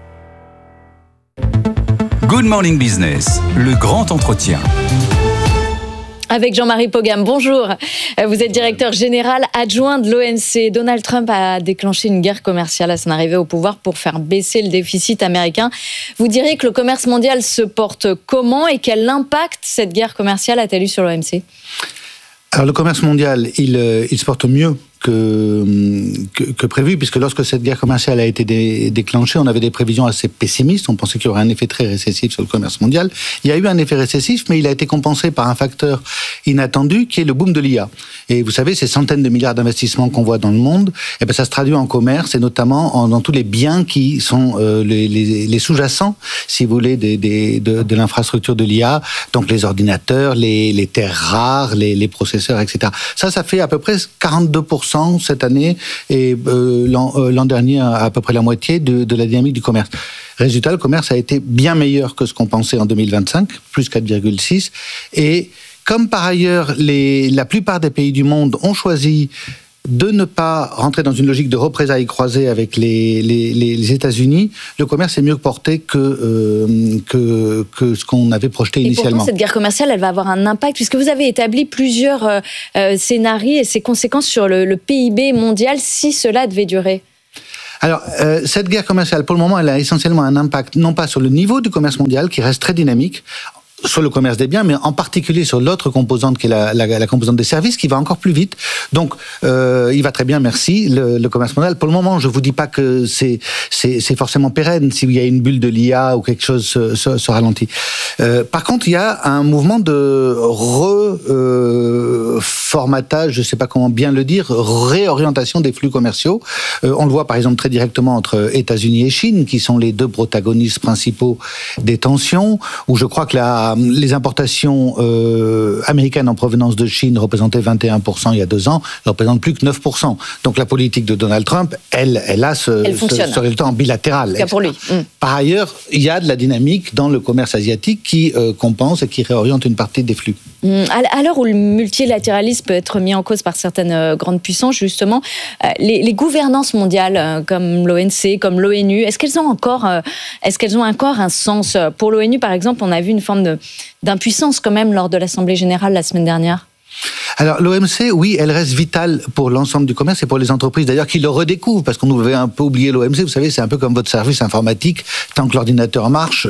Good Morning Business, le grand entretien. Avec Jean-Marie Pogam, bonjour. Vous êtes directeur général adjoint de l'OMC. Donald Trump a déclenché une guerre commerciale à son arrivée au pouvoir pour faire baisser le déficit américain. Vous diriez que le commerce mondial se porte comment et quel impact cette guerre commerciale a-t-elle eu sur l'OMC ? Alors le commerce mondial, il se porte mieux que prévu, puisque lorsque cette guerre commerciale a été déclenchée, on avait des prévisions assez pessimistes, on pensait qu'il y aurait un effet très récessif sur le commerce mondial. Il y a eu un effet récessif, mais il a été compensé par un facteur inattendu, qui est le boom de l'IA. Et vous savez, ces centaines de milliards d'investissements qu'on voit dans le monde, ça se traduit en commerce, et notamment dans tous les biens qui sont les sous-jacents, si vous voulez, de l'infrastructure de l'IA, donc les ordinateurs, les terres rares, les processeurs, etc. Ça fait à peu près 42% cette année, et l'an dernier à peu près la moitié de la dynamique du commerce. Résultat, le commerce a été bien meilleur que ce qu'on pensait en 2025, plus 4,6, et comme par ailleurs la plupart des pays du monde ont choisi de ne pas rentrer dans une logique de représailles croisées avec les États-Unis. Le commerce est mieux porté que ce qu'on avait projeté initialement. Et pourtant, cette guerre commerciale, elle va avoir un impact, puisque vous avez établi plusieurs scénarios et ses conséquences sur le PIB mondial si cela devait durer. Alors, cette guerre commerciale, pour le moment, elle a essentiellement un impact, non pas sur le niveau du commerce mondial, qui reste très dynamique, sur le commerce des biens, mais en particulier sur l'autre composante qui est la composante des services, qui va encore plus vite. Donc, il va très bien, merci, le commerce mondial. Pour le moment, je vous dis pas que c'est forcément pérenne, s'il y a une bulle de l'IA ou quelque chose se ralentit. Par contre, il y a un mouvement de reformatage, je sais pas comment bien le dire, réorientation des flux commerciaux. On le voit par exemple très directement entre États-Unis et Chine, qui sont les deux protagonistes principaux des tensions, où je crois que les importations américaines en provenance de Chine représentaient 21% il y a 2 ans, ne représentent plus que 9%. Donc la politique de Donald Trump, elle a ce résultat bilatéral. C'est pour lui. Par ailleurs, il y a de la dynamique dans le commerce asiatique qui compense et qui réoriente une partie des flux. À l'heure où le multilatéralisme peut être mis en cause par certaines grandes puissances, justement, les gouvernances mondiales comme l'OMC, comme l'ONU, est-ce qu'elles ont encore un sens? Pour l'ONU, par exemple, on a vu une forme d'impuissance quand même lors de l'Assemblée générale la semaine dernière. Alors l'OMC, oui, elle reste vitale pour l'ensemble du commerce et pour les entreprises d'ailleurs qui le redécouvrent, parce qu'on nous avait un peu oublié l'OMC. Vous savez, c'est un peu comme votre service informatique. Tant que l'ordinateur marche,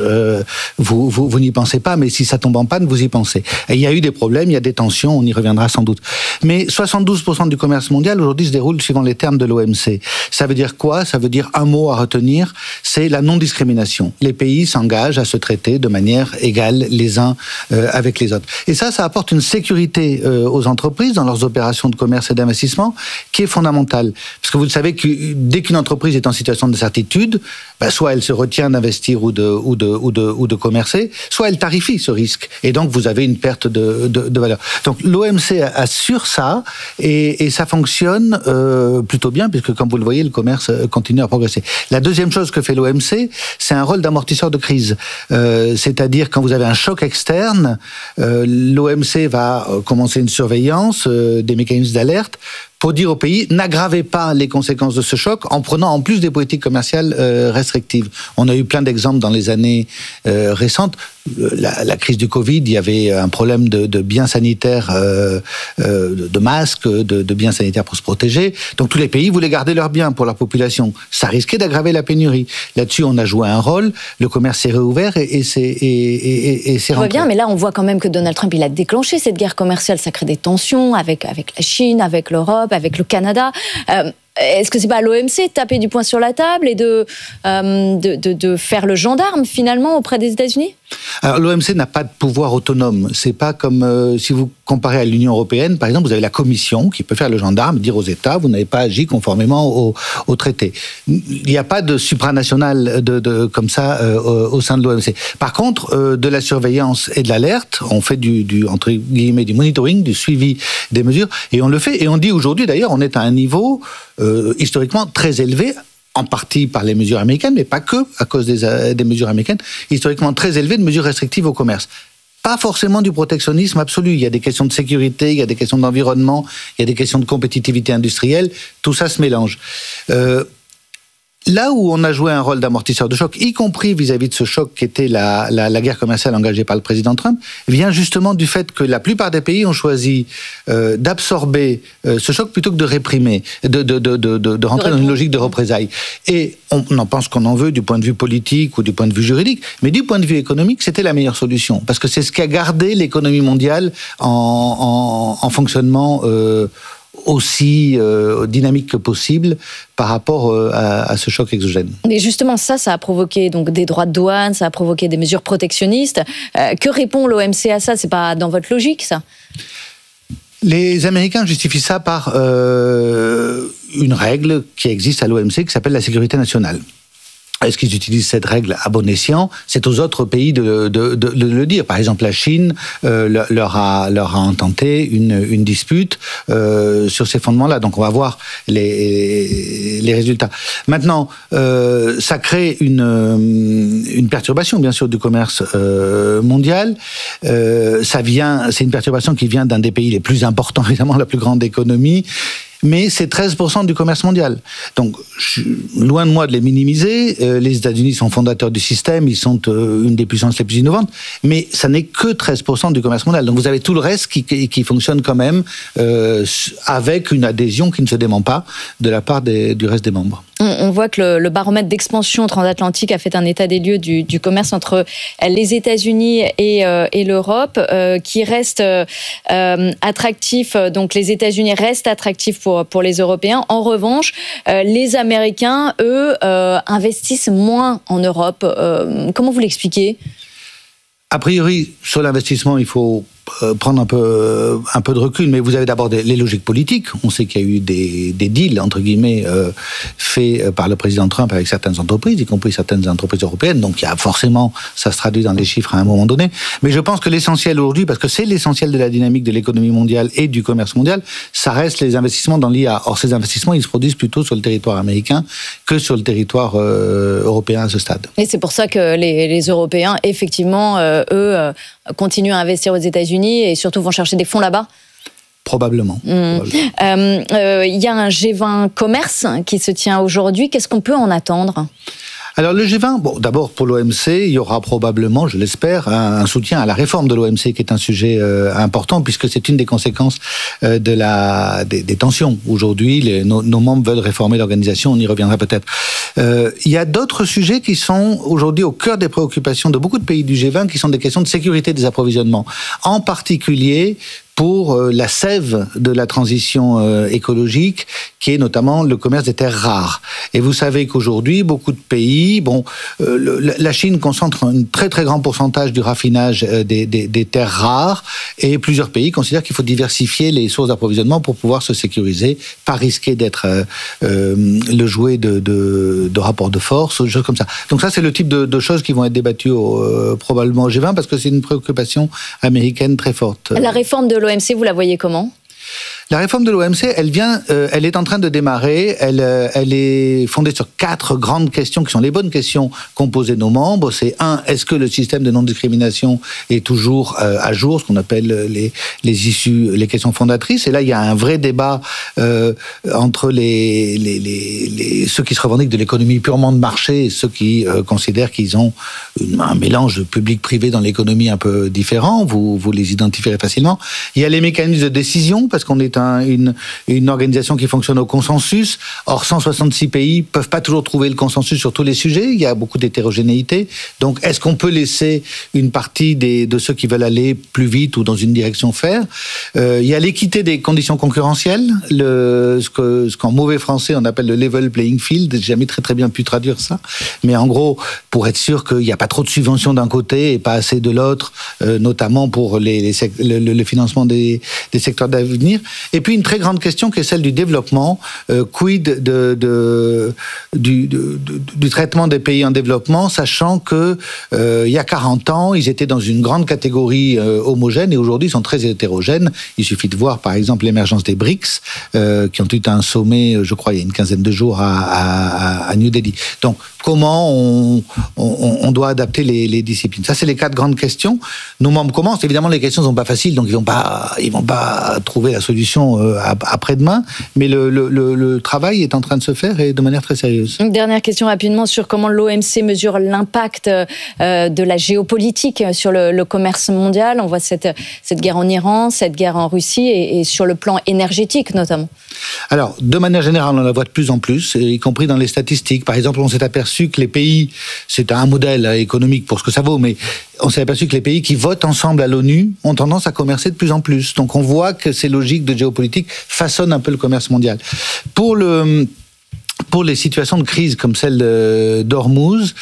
vous n'y pensez pas, mais si ça tombe en panne, vous y pensez. Et il y a eu des problèmes, il y a des tensions, on y reviendra sans doute. Mais 72% du commerce mondial aujourd'hui se déroule suivant les termes de l'OMC. Ça veut dire quoi? Ça veut dire un mot à retenir, c'est la non-discrimination. Les pays s'engagent à se traiter de manière égale les uns avec les autres. Et ça apporte une sécurité aux entreprises dans leurs opérations de commerce et d'investissement qui est fondamentale. Parce que vous le savez que dès qu'une entreprise est en situation d'incertitude, soit elle se retient d'investir ou de commercer, soit elle tarifie ce risque. Et donc vous avez une perte de valeur. Donc l'OMC assure ça et ça fonctionne plutôt bien puisque comme vous le voyez, le commerce continue à progresser. La deuxième chose que fait l'OMC, c'est un rôle d'amortisseur de crise. C'est-à-dire quand vous avez un choc externe, l'OMC va commencer une surveillance, des mécanismes d'alerte, pour dire au pays, n'aggravez pas les conséquences de ce choc en prenant en plus des politiques commerciales restrictives. On a eu plein d'exemples dans les années récentes. La crise du Covid, il y avait un problème de biens sanitaires, de masques, de biens sanitaires pour se protéger. Donc tous les pays voulaient garder leurs biens pour leur population. Ça risquait d'aggraver la pénurie. Là-dessus, on a joué un rôle. Le commerce s'est réouvert et c'est rentré. On voit bien, mais là, on voit quand même que Donald Trump, il a déclenché cette guerre commerciale. Ça crée des tensions avec la Chine, avec l'Europe, avec le Canada. Est-ce que c'est pas à l'OMC de taper du poing sur la table et de faire le gendarme finalement auprès des États-Unis? Alors l'OMC n'a pas de pouvoir autonome. C'est pas comme si vous comparez à l'Union européenne, par exemple, vous avez la Commission qui peut faire le gendarme, dire aux États vous n'avez pas agi conformément au traité. Il n'y a pas de supranational comme ça au sein de l'OMC. Par contre, de la surveillance et de l'alerte, on fait du entre guillemets du monitoring, du suivi des mesures, et on le fait. Et on dit aujourd'hui d'ailleurs, on est à un niveau historiquement très élevé, en partie par les mesures américaines, mais pas que à cause des mesures américaines, historiquement très élevé de mesures restrictives au commerce. Pas forcément du protectionnisme absolu. Il y a des questions de sécurité, il y a des questions d'environnement, il y a des questions de compétitivité industrielle. Tout ça se mélange. Là où on a joué un rôle d'amortisseur de choc, y compris vis-à-vis de ce choc qui était la guerre commerciale engagée par le président Trump, vient justement du fait que la plupart des pays ont choisi d'absorber ce choc plutôt que de réprimer, de rentrer dans une logique de représailles. Et on en pense qu'on en veut du point de vue politique ou du point de vue juridique, mais du point de vue économique, c'était la meilleure solution. Parce que c'est ce qui a gardé l'économie mondiale en fonctionnement aussi dynamique que possible par rapport à ce choc exogène. Mais justement, ça a provoqué donc des droits de douane, ça a provoqué des mesures protectionnistes. Que répond l'OMC à ça? C'est pas dans votre logique, ça? Les Américains justifient ça par une règle qui existe à l'OMC qui s'appelle la sécurité nationale. Est-ce qu'ils utilisent cette règle à bon escient? C'est aux autres pays de le dire. Par exemple, la Chine leur a intenté une dispute sur ces fondements-là. Donc, on va voir les résultats. Maintenant, ça crée une perturbation, bien sûr, du commerce mondial. C'est une perturbation qui vient d'un des pays les plus importants, évidemment, la plus grande économie. mais c'est 13% du commerce mondial. Donc, loin de moi de les minimiser, les États-Unis sont fondateurs du système, ils sont une des puissances les plus innovantes, mais ça n'est que 13% du commerce mondial. Donc vous avez tout le reste qui fonctionne quand même avec une adhésion qui ne se dément pas de la part du reste des membres. On voit que le baromètre d'expansion transatlantique a fait un état des lieux du commerce entre les États-Unis et l'Europe, qui reste attractif. Donc les États-Unis restent attractifs pour les Européens. En revanche, les Américains, eux, investissent moins en Europe. Comment vous l'expliquez ? A priori, sur l'investissement, il faut prendre un peu de recul, mais vous avez d'abord les logiques politiques. On sait qu'il y a eu des deals, entre guillemets, faits par le président Trump avec certaines entreprises, y compris certaines entreprises européennes. Donc, il y a forcément, ça se traduit dans les chiffres à un moment donné. Mais je pense que l'essentiel aujourd'hui, parce que c'est l'essentiel de la dynamique de l'économie mondiale et du commerce mondial, ça reste les investissements dans l'IA. Or, ces investissements, ils se produisent plutôt sur le territoire américain que sur le territoire européen à ce stade. Et c'est pour ça que les Européens, effectivement, eux, continuent à investir aux États-Unis et surtout vont chercher des fonds là-bas. Probablement. Il y a un G20 commerce qui se tient aujourd'hui. Qu'est-ce qu'on peut en attendre ? Alors le G20, bon, d'abord pour l'OMC, il y aura probablement, je l'espère, un soutien à la réforme de l'OMC qui est un sujet important puisque c'est une des conséquences des tensions. Aujourd'hui, nos membres veulent réformer l'organisation, on y reviendra peut-être. Il y a d'autres sujets qui sont aujourd'hui au cœur des préoccupations de beaucoup de pays du G20 qui sont des questions de sécurité des approvisionnements. En particulier pour la sève de la transition écologique, qui est notamment le commerce des terres rares. Et vous savez qu'aujourd'hui, beaucoup de pays, la Chine concentre un très très grand pourcentage du raffinage des terres rares, et plusieurs pays considèrent qu'il faut diversifier les sources d'approvisionnement pour pouvoir se sécuriser, pas risquer d'être le jouet de rapports de force, des choses comme ça. Donc ça, c'est le type de choses qui vont être débattues probablement au G20, parce que c'est une préoccupation américaine très forte. La réforme de l'OMC, vous la voyez comment ? La réforme de l'OMC, elle est en train de démarrer. Elle est fondée sur 4 grandes questions qui sont les bonnes questions qu'ont posées nos membres. C'est est-ce que le système de non-discrimination est toujours à jour, ce qu'on appelle les issues, les questions fondatrices. Et là, il y a un vrai débat entre ceux qui se revendiquent de l'économie purement de marché et ceux qui considèrent qu'ils ont un mélange de public-privé dans l'économie un peu différent. Vous les identifierez facilement. Il y a les mécanismes de décision, parce qu'on est une organisation qui fonctionne au consensus. Or, 166 pays ne peuvent pas toujours trouver le consensus sur tous les sujets. Il y a beaucoup d'hétérogénéité. Donc, est-ce qu'on peut laisser une partie de ceux qui veulent aller plus vite ou dans une direction faire ? Il y a l'équité des conditions concurrentielles, ce qu'en mauvais français on appelle le level playing field. J'ai jamais très très bien pu traduire ça. Mais en gros, pour être sûr qu'il n'y a pas trop de subventions d'un côté et pas assez de l'autre, notamment pour le financement des secteurs d'avenir. Et puis une très grande question qui est celle du développement. Quid du traitement des pays en développement, sachant que il y a 40 ans, ils étaient dans une grande catégorie homogène et aujourd'hui ils sont très hétérogènes. Il suffit de voir par exemple l'émergence des BRICS qui ont eu un sommet, je crois, il y a une quinzaine de jours à New Delhi. Donc comment on doit adapter les disciplines. Ça, c'est les 4 grandes questions. Nos membres commencent. Évidemment, les questions ne sont pas faciles, donc ils vont pas trouver la solution après-demain. Mais le travail est en train de se faire et de manière très sérieuse. Une dernière question rapidement sur comment l'OMC mesure l'impact de la géopolitique sur le commerce mondial. On voit cette guerre en Iran, cette guerre en Russie et sur le plan énergétique notamment. Alors, de manière générale, on la voit de plus en plus, y compris dans les statistiques. Par exemple, on s'est aperçu que les pays, c'est un modèle économique pour ce que ça vaut, mais on s'est aperçu que les pays qui votent ensemble à l'ONU ont tendance à commercer de plus en plus. Donc on voit que ces logiques de géopolitique façonnent un peu le commerce mondial. Pour les situations de crise comme celle d'Ormuz,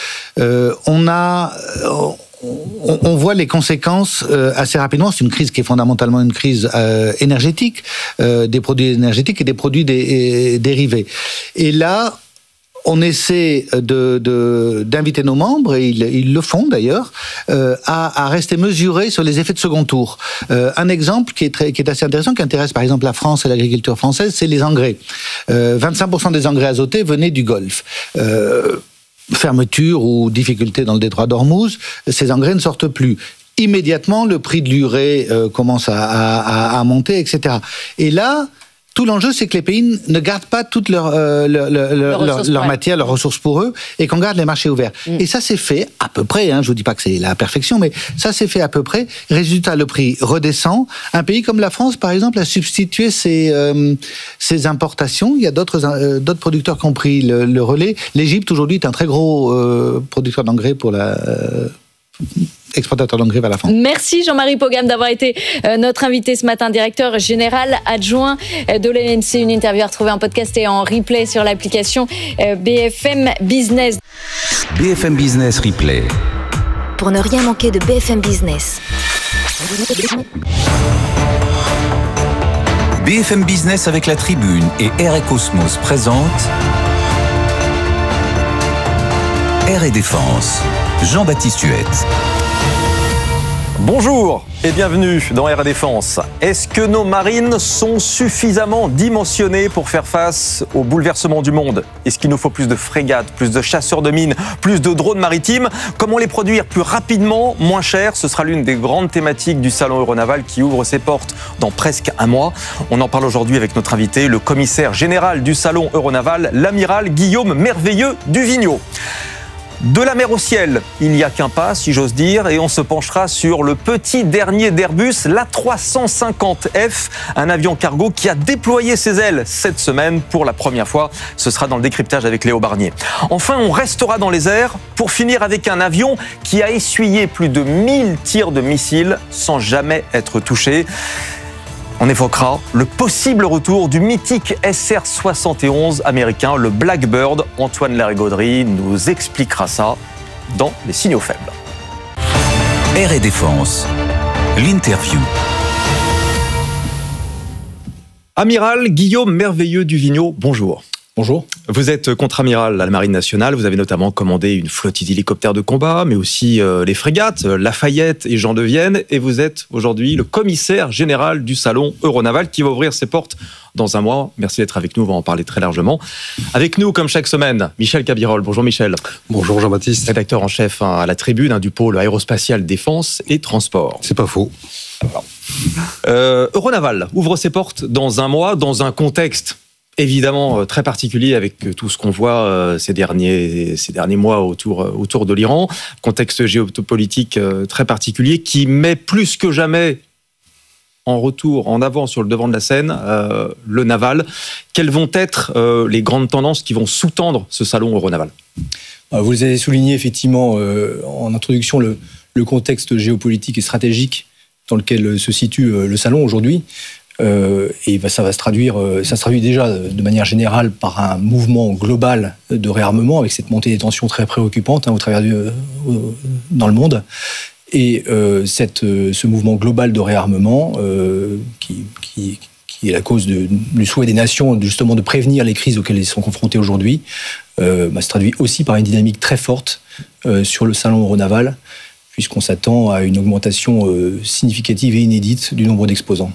on voit les conséquences assez rapidement. C'est une crise qui est fondamentalement une crise énergétique, des produits énergétiques et des produits dérivés. Et là, on essaie d'inviter nos membres, et ils le font d'ailleurs, à rester mesurés sur les effets de second tour. Un exemple qui est assez intéressant, qui intéresse par exemple la France et l'agriculture française, c'est les engrais. 25% des engrais azotés venaient du Golfe. Fermeture ou difficulté dans le détroit d'Ormuz, ces engrais ne sortent plus. Immédiatement, le prix de l'urée commence à monter, etc. Et là, Tout l'enjeu, c'est que les pays ne gardent pas toute leur matière, leurs ressources pour eux, et qu'on garde les marchés ouverts. Et ça, c'est fait à peu près, je vous dis pas que c'est la perfection, mais ça, c'est fait à peu près. Résultat, le prix redescend. Un pays comme la France, par exemple, a substitué ses importations. Il y a d'autres producteurs qui ont pris le relais. L'Égypte, aujourd'hui, est un très gros producteur d'engrais pour exportateur d'engrais vers la France. Merci Jean-Marie Pogam d'avoir été notre invité ce matin, directeur général adjoint de l'ENC. Une interview à retrouver en podcast et en replay sur l'application BFM Business. BFM Business Replay. Pour ne rien manquer de BFM Business. BFM Business avec La Tribune et Air et Cosmos présente Air et Défense. Jean-Baptiste Huette. Bonjour et bienvenue dans Air et Défense. Est-ce que nos marines sont suffisamment dimensionnées pour faire face aux bouleversements du monde ? Est-ce qu'il nous faut plus de frégates, plus de chasseurs de mines, plus de drones maritimes ? Comment les produire plus rapidement, moins cher ? Ce sera l'une des grandes thématiques du Salon Euronaval qui ouvre ses portes dans presque un mois. On en parle aujourd'hui avec notre invité, le commissaire général du Salon Euronaval, l'amiral Guillaume Merveilleux du Vigneaud. De la mer au ciel, il n'y a qu'un pas, si j'ose dire, et on se penchera sur le petit dernier d'Airbus, l'A350F, un avion cargo qui a déployé ses ailes cette semaine pour la première fois. Ce sera dans le décryptage avec Léo Barnier. Enfin, on restera dans les airs pour finir avec un avion qui a essuyé plus de 1000 tirs de missiles sans jamais être touché. On évoquera le possible retour du mythique SR-71 américain, le Blackbird. Antoine Larigauderie nous expliquera ça dans Les Signaux Faibles. Air et Défense, l'interview. Amiral Guillaume Merveilleux du Vigneaud, bonjour. Bonjour. Vous êtes contre-amiral à la Marine nationale. Vous avez notamment commandé une flottille d'hélicoptères de combat, mais aussi les frégates, Lafayette et Jean de Vienne. Et vous êtes aujourd'hui le commissaire général du Salon Euronaval qui va ouvrir ses portes dans un mois. Merci d'être avec nous, on va en parler très largement. Avec nous, comme chaque semaine, Michel Cabirol. Bonjour Michel. Bonjour Jean-Baptiste. Rédacteur en chef à la Tribune du pôle aérospatial défense et transport. C'est pas faux. Euronaval ouvre ses portes dans un mois, dans un contexte évidemment très particulier avec tout ce qu'on voit ces derniers mois autour de l'Iran, contexte géopolitique très particulier qui met plus que jamais en avant sur le devant de la scène le naval. Quelles vont être les grandes tendances qui vont sous-tendre ce salon Euronaval ? Vous les avez souligné effectivement en introduction le contexte géopolitique et stratégique dans lequel se situe le salon aujourd'hui. Et ça se traduit déjà de manière générale par un mouvement global de réarmement avec cette montée des tensions très préoccupante dans le monde. Et ce mouvement global de réarmement qui est la cause du souhait des nations justement de prévenir les crises auxquelles ils sont confrontés aujourd'hui, se traduit aussi par une dynamique très forte sur le salon Euronaval, puisqu'on s'attend à une augmentation significative et inédite du nombre d'exposants.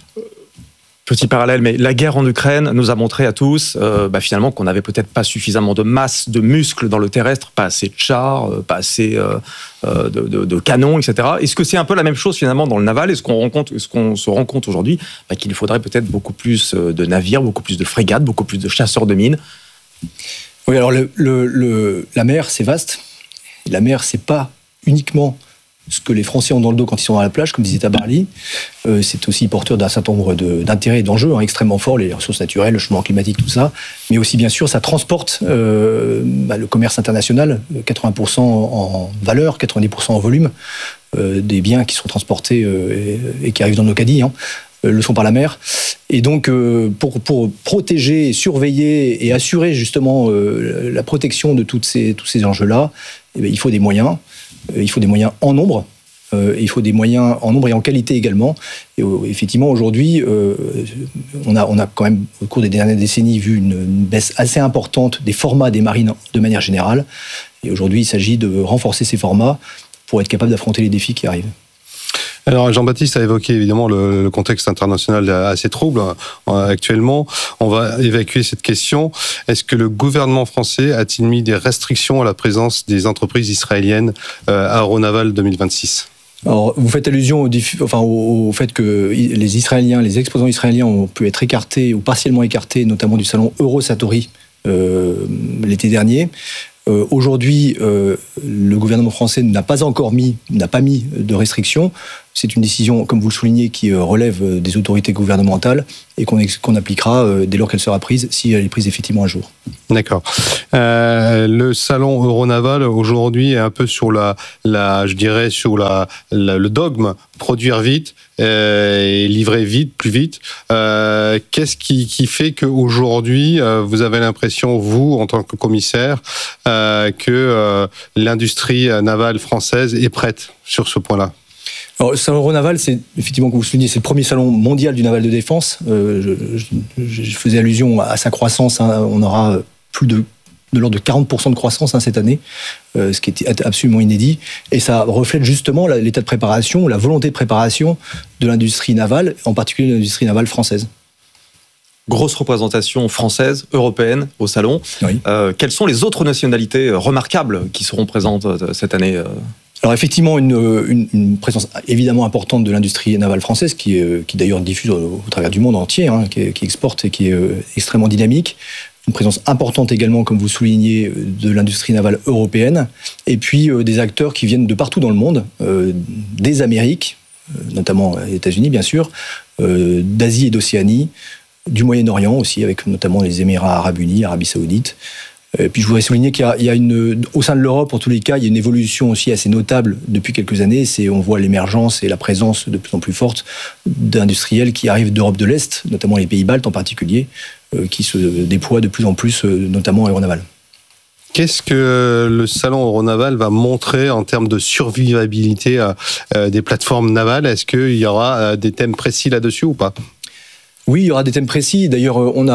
Petit parallèle, mais la guerre en Ukraine nous a montré à tous finalement qu'on n'avait peut-être pas suffisamment de masse, de muscles dans le terrestre, pas assez de chars, pas assez de canons, etc. Est-ce que c'est un peu la même chose finalement dans le naval ? Est-ce qu'on se rend compte aujourd'hui qu'il faudrait peut-être beaucoup plus de navires, beaucoup plus de frégates, beaucoup plus de chasseurs de mines ? Oui, alors la mer, c'est vaste. Et la mer, c'est pas uniquement ce que les Français ont dans le dos quand ils sont à la plage, comme disait Tabarly. C'est aussi porteur d'un certain nombre d'intérêts et d'enjeux extrêmement forts, les ressources naturelles, le changement climatique, tout ça. Mais aussi, bien sûr, ça transporte le commerce international, 80% en valeur, 90% en volume, des biens qui sont transportés et qui arrivent dans nos caddies, le sont par la mer. Et donc, pour protéger, surveiller et assurer justement la protection de tous ces enjeux-là, il faut des moyens. Il faut des moyens en nombre. Il faut des moyens en nombre et en qualité également. Et effectivement, aujourd'hui, on a quand même, au cours des dernières décennies, vu une baisse assez importante des formats des marines de manière générale. Et aujourd'hui, il s'agit de renforcer ces formats pour être capable d'affronter les défis qui arrivent. Alors Jean-Baptiste a évoqué évidemment le contexte international assez trouble actuellement. On va évacuer cette question. Est-ce que le gouvernement français a-t-il mis des restrictions à la présence des entreprises israéliennes à Euronaval 2026 ? Alors, vous faites allusion au fait que les exposants israéliens ont pu être écartés ou partiellement écartés, notamment du salon Eurosatori l'été dernier. Aujourd'hui, le gouvernement français n'a pas mis de restrictions. C'est une décision, comme vous le soulignez, qui relève des autorités gouvernementales et qu'on appliquera dès lors qu'elle sera prise, si elle est prise effectivement un jour. D'accord. Le salon Euronaval aujourd'hui est un peu sur le dogme produire vite et livrer vite, plus vite. Qu'est-ce qui fait qu'aujourd'hui vous avez l'impression, vous en tant que commissaire, que l'industrie navale française est prête sur ce point-là? Alors, le salon Euronaval, c'est effectivement, comme vous soulignez, c'est le premier salon mondial du naval de défense. Je faisais allusion à sa croissance. On aura plus de l'ordre de 40% de croissance cette année, ce qui est absolument inédit. Et ça reflète justement l'état de préparation, la volonté de préparation de l'industrie navale, en particulier de l'industrie navale française. Grosse représentation française, européenne au salon. Oui. Quelles sont les autres nationalités remarquables qui seront présentes cette année ? Alors effectivement, une présence évidemment importante de l'industrie navale française, qui d'ailleurs diffuse au travers du monde entier, qui exporte et qui est extrêmement dynamique. Une présence importante également, comme vous soulignez, de l'industrie navale européenne. Et puis des acteurs qui viennent de partout dans le monde, des Amériques, notamment les États-Unis bien sûr, d'Asie et d'Océanie, du Moyen-Orient aussi, avec notamment les Émirats arabes unis, Arabie saoudite. Et puis je voudrais souligner qu'il y a au sein de l'Europe, en tous les cas, il y a une évolution aussi assez notable depuis quelques années. On voit l'émergence et la présence de plus en plus forte d'industriels qui arrivent d'Europe de l'Est, notamment les pays baltes en particulier, qui se déploient de plus en plus, notamment en aéronaval. Qu'est-ce que le salon Euronaval va montrer en termes de survivabilité des plateformes navales ? Est-ce qu'il y aura des thèmes précis là-dessus ou pas ? Oui, il y aura des thèmes précis. D'ailleurs,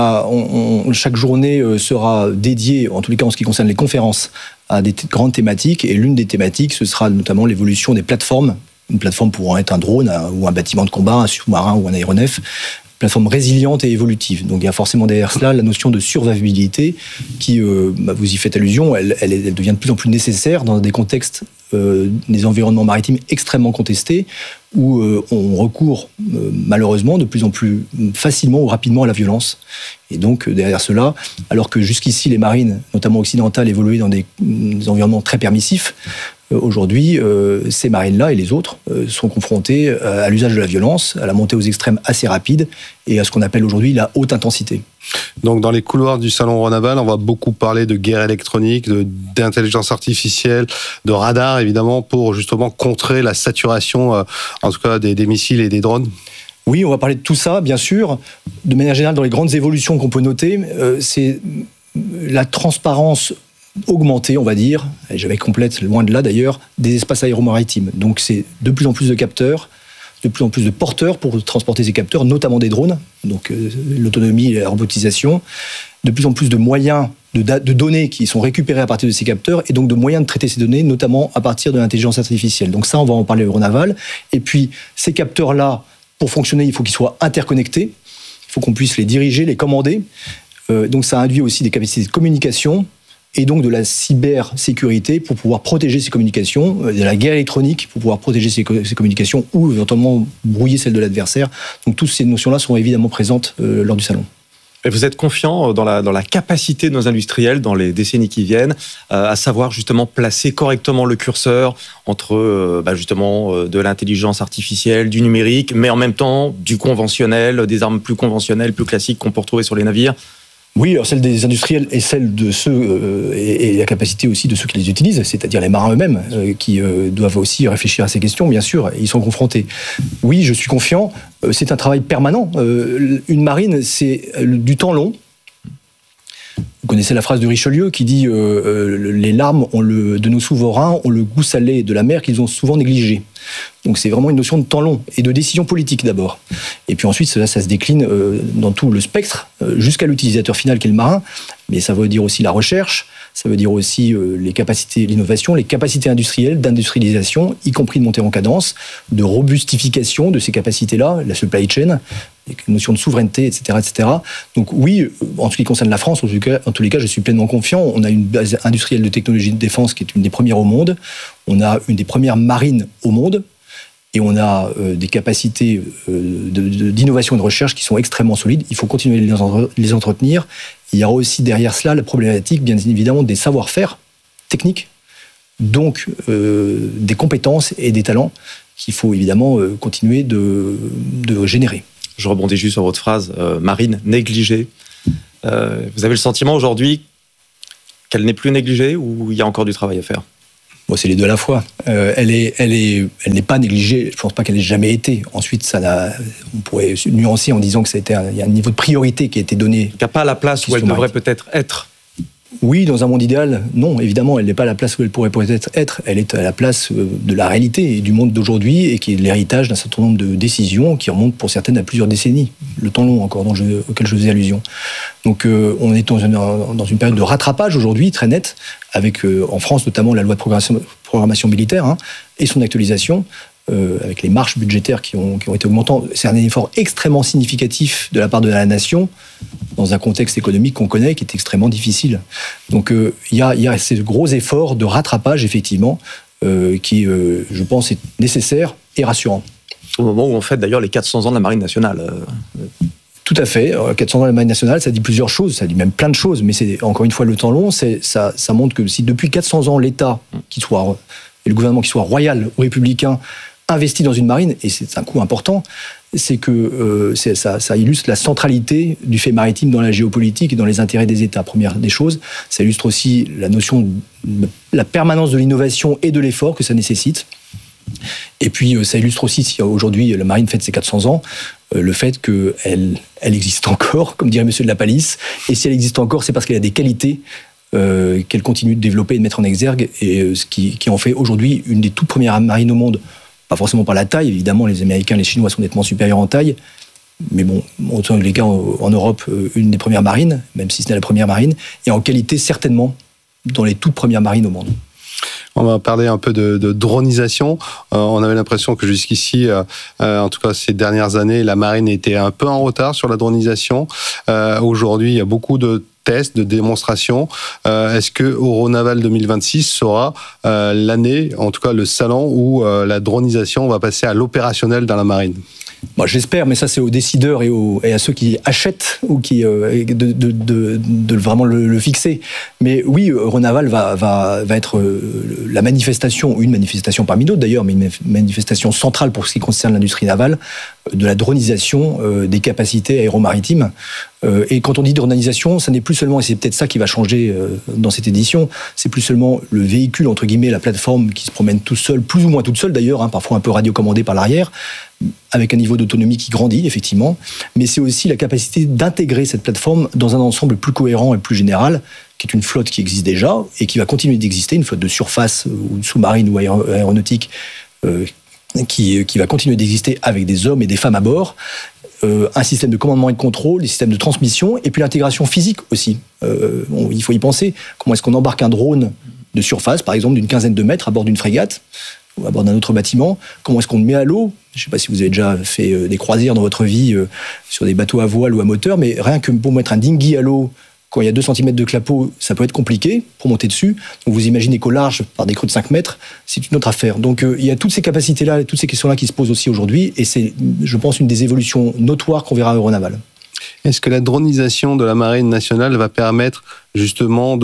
chaque journée sera dédiée, en tous les cas en ce qui concerne les conférences, à des grandes thématiques. Et l'une des thématiques, ce sera notamment l'évolution des plateformes. Une plateforme pouvant être un drone ou un bâtiment de combat, un sous-marin ou un aéronef. Plateforme résiliente et évolutive. Donc il y a forcément derrière cela la notion de survivabilité qui, vous y faites allusion, elle devient de plus en plus nécessaire dans des contextes, des environnements maritimes extrêmement contestés, où on recourt malheureusement de plus en plus facilement ou rapidement à la violence. Et donc derrière cela, alors que jusqu'ici les marines, notamment occidentales, évoluaient dans des environnements très permissifs, aujourd'hui, ces marines-là et les autres sont confrontés à l'usage de la violence, à la montée aux extrêmes assez rapide et à ce qu'on appelle aujourd'hui la haute intensité. Donc dans les couloirs du salon Euronaval, on va beaucoup parler de guerre électronique, d'intelligence artificielle, de radar évidemment, pour justement contrer la saturation, en tout cas des missiles et des drones. Oui, on va parler de tout ça, bien sûr. De manière générale, dans les grandes évolutions qu'on peut noter, c'est la transparence augmenter, on va dire, et j'avais complète, loin de là d'ailleurs, des espaces aéromaritimes. Donc c'est de plus en plus de capteurs, de plus en plus de porteurs pour transporter ces capteurs, notamment des drones, donc l'autonomie et la robotisation, de plus en plus de moyens de données qui sont récupérées à partir de ces capteurs, et donc de moyens de traiter ces données, notamment à partir de l'intelligence artificielle. Donc ça, on va en parler au Euronaval. Et puis, ces capteurs-là, pour fonctionner, il faut qu'ils soient interconnectés, il faut qu'on puisse les diriger, les commander. Donc ça induit aussi des capacités de communication, et donc de la cybersécurité pour pouvoir protéger ces communications, de la guerre électronique pour pouvoir protéger ces communications ou éventuellement brouiller celles de l'adversaire. Donc toutes ces notions-là sont évidemment présentes lors du salon. Et vous êtes confiant dans la capacité de nos industriels dans les décennies qui viennent à savoir justement placer correctement le curseur entre justement de l'intelligence artificielle, du numérique, mais en même temps du conventionnel, des armes plus conventionnelles, plus classiques qu'on peut retrouver sur les navires? Oui, alors celle des industriels et celle de ceux, et la capacité aussi de ceux qui les utilisent, c'est-à-dire les marins eux-mêmes, qui doivent aussi réfléchir à ces questions, bien sûr, et ils sont confrontés. Oui, je suis confiant, c'est un travail permanent. Une marine, c'est du temps long. Vous connaissez la phrase de Richelieu qui dit les larmes de nos souverains ont le goût salé de la mer qu'ils ont souvent négligé. Donc c'est vraiment une notion de temps long et de décision politique d'abord. Et puis ensuite, ça se décline dans tout le spectre, jusqu'à l'utilisateur final qui est le marin. Mais ça veut dire aussi la recherche, ça veut dire aussi les capacités, l'innovation, les capacités industrielles, d'industrialisation, y compris de montée en cadence, de robustification de ces capacités-là, la supply chain, les notions de souveraineté, etc., etc. Donc oui, en ce qui concerne la France, en tous les cas, je suis pleinement confiant. On a une base industrielle de technologie de défense qui est une des premières au monde. On a une des premières marines au monde. et on a des capacités d'innovation et de recherche qui sont extrêmement solides. Il faut continuer de les entretenir. Il y aura aussi derrière cela la problématique, bien évidemment, des savoir-faire techniques, donc des compétences et des talents qu'il faut évidemment continuer de générer. Je rebondis juste sur votre phrase, marine négligée. Vous avez le sentiment aujourd'hui qu'elle n'est plus négligée ou il y a encore du travail à faire ? Bon, c'est les deux à la fois. Elle n'est pas négligée. Je ne pense pas qu'elle ait jamais été. Ensuite, on pourrait nuancer en disant qu'il y a un niveau de priorité qui a été donné. Il n'y a pas la place où elle devrait peut-être être. Oui, dans un monde idéal, non, évidemment, elle n'est pas à la place où elle pourrait peut-être être. Elle est à la place de la réalité et du monde d'aujourd'hui et qui est l'héritage d'un certain nombre de décisions qui remontent pour certaines à plusieurs décennies. Le temps long encore auquel je faisais allusion. Donc on est dans une période de rattrapage aujourd'hui très nette avec en France notamment la loi de programmation militaire et son actualisation. Avec les marges budgétaires qui ont été augmentantes. C'est un effort extrêmement significatif de la part de la nation dans un contexte économique qu'on connaît qui est extrêmement difficile. Donc il y a ces gros efforts de rattrapage effectivement qui, je pense, est nécessaire et rassurant. Au moment où on fête d'ailleurs les 400 ans de la Marine nationale. Tout à fait. 400 ans de la Marine nationale, ça dit plusieurs choses, ça dit même plein de choses, mais c'est encore une fois le temps long. Ça montre que si depuis 400 ans l'État et le gouvernement qui soit royal ou républicain investi dans une marine, et c'est un coût important, c'est que ça illustre la centralité du fait maritime dans la géopolitique et dans les intérêts des États, première des choses. Ça illustre aussi la notion de la permanence de l'innovation et de l'effort que ça nécessite. Et puis, ça illustre aussi, si aujourd'hui la marine fête ses 400 ans, le fait qu'elle existe encore, comme dirait Monsieur de la Palisse, et si elle existe encore, c'est parce qu'elle a des qualités qu'elle continue de développer et de mettre en exergue, et ce qui en fait aujourd'hui une des toutes premières marines au monde. Pas forcément par la taille, évidemment, les Américains, les Chinois sont nettement supérieurs en taille, mais bon, en tous les cas, en Europe, une des premières marines, même si ce n'est la première marine, et en qualité, certainement, dans les toutes premières marines au monde. On va parler un peu de dronisation. On avait l'impression que jusqu'ici, en tout cas ces dernières années, la marine était un peu en retard sur la dronisation. Aujourd'hui, il y a beaucoup de tests, de démonstrations. Est-ce que Euronaval 2026 sera l'année, en tout cas le salon où la dronisation va passer à l'opérationnel dans la marine ? Bon, j'espère, mais ça c'est aux décideurs et à ceux qui achètent ou qui de vraiment le fixer. Mais oui, Euronaval va être la manifestation, une manifestation parmi d'autres d'ailleurs, mais une manifestation centrale pour ce qui concerne l'industrie navale, de la dronisation des capacités aéromaritimes. Et quand on dit dronisation, ça n'est plus seulement, et c'est peut-être ça qui va changer dans cette édition, c'est plus seulement le véhicule, entre guillemets, la plateforme qui se promène tout seul, plus ou moins toute seule d'ailleurs, parfois un peu radiocommandée par l'arrière, avec un niveau d'autonomie qui grandit, effectivement, mais c'est aussi la capacité d'intégrer cette plateforme dans un ensemble plus cohérent et plus général, qui est une flotte qui existe déjà et qui va continuer d'exister, une flotte de surface ou sous-marine ou aéronautique qui va continuer d'exister avec des hommes et des femmes à bord, un système de commandement et de contrôle, des systèmes de transmission, et puis l'intégration physique aussi. Il faut y penser. Comment est-ce qu'on embarque un drone de surface, par exemple d'une 15aine de mètres, à bord d'une frégate ou à bord d'un autre bâtiment? Comment est-ce qu'on le met à l'eau? Je ne sais pas si vous avez déjà fait des croisières dans votre vie sur des bateaux à voile ou à moteur, mais rien que pour mettre un dinghy à l'eau, quand il y a 2 cm de clapot, ça peut être compliqué pour monter dessus. Donc vous imaginez qu'au large, par des creux de 5 mètres, c'est une autre affaire. Donc il y a toutes ces capacités-là et toutes ces questions-là qui se posent aussi aujourd'hui, et c'est, je pense, une des évolutions notoires qu'on verra à Euronaval. Est-ce que la dronisation de la marine nationale va permettre justement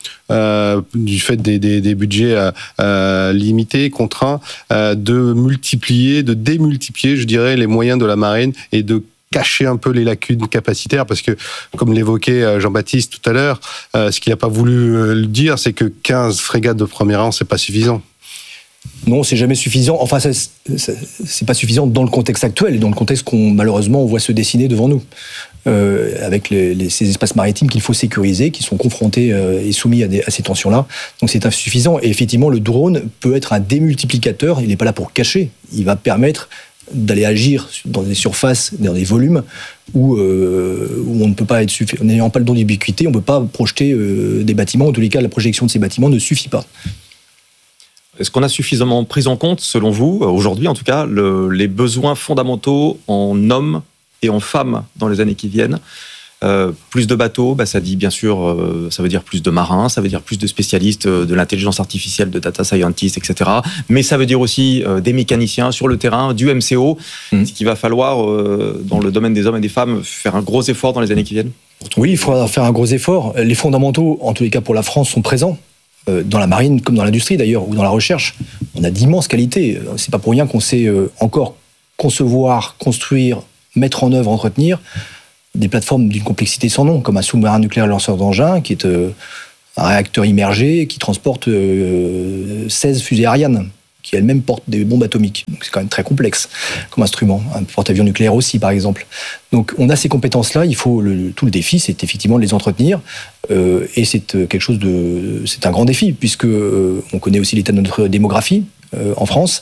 du fait des budgets limités, contraints, de démultiplier, je dirais, les moyens de la marine et de cacher un peu les lacunes capacitaires, parce que, comme l'évoquait Jean-Baptiste tout à l'heure, ce qu'il n'a pas voulu le dire, c'est que 15 frégates de premier rang, c'est pas suffisant. Non, c'est jamais suffisant. Enfin, c'est pas suffisant dans le contexte actuel et dans le contexte malheureusement, on voit se dessiner devant nous. Avec ces espaces maritimes qu'il faut sécuriser, qui sont confrontés et soumis à ces tensions-là. Donc c'est insuffisant. Et effectivement, le drone peut être un démultiplicateur. Il n'est pas là pour cacher. Il va permettre d'aller agir dans des surfaces, dans des volumes où on ne peut pas être n'ayant pas le don d'ubiquité, on ne peut pas projeter des bâtiments. En tous les cas, la projection de ces bâtiments ne suffit pas. Est-ce qu'on a suffisamment pris en compte, selon vous, aujourd'hui en tout cas, les besoins fondamentaux en hommes et en femmes dans les années qui viennent? Plus de bateaux, ça dit bien sûr, ça veut dire plus de marins, ça veut dire plus de spécialistes de l'intelligence artificielle, de data scientists, etc. Mais ça veut dire aussi des mécaniciens sur le terrain, du MCO. Ce qu'il va falloir, dans le domaine des hommes et des femmes, faire un gros effort dans les années qui viennent. Oui, il faudra faire un gros effort. Les fondamentaux, en tous les cas pour la France, sont présents. Dans la marine, comme dans l'industrie d'ailleurs, ou dans la recherche. On a d'immenses qualités. C'est pas pour rien qu'on sait encore concevoir, construire, mettre en œuvre, entretenir des plateformes d'une complexité sans nom, comme un sous-marin nucléaire lanceur d'engins, qui est un réacteur immergé qui transporte 16 fusées Ariane, qui elles-mêmes portent des bombes atomiques. Donc c'est quand même très complexe comme instrument. Un porte-avions nucléaire aussi, par exemple. Donc on a ces compétences-là, il faut tout le défi, c'est effectivement de les entretenir. Et c'est quelque chose c'est un grand défi, puisque on connaît aussi l'état de notre démographie en France,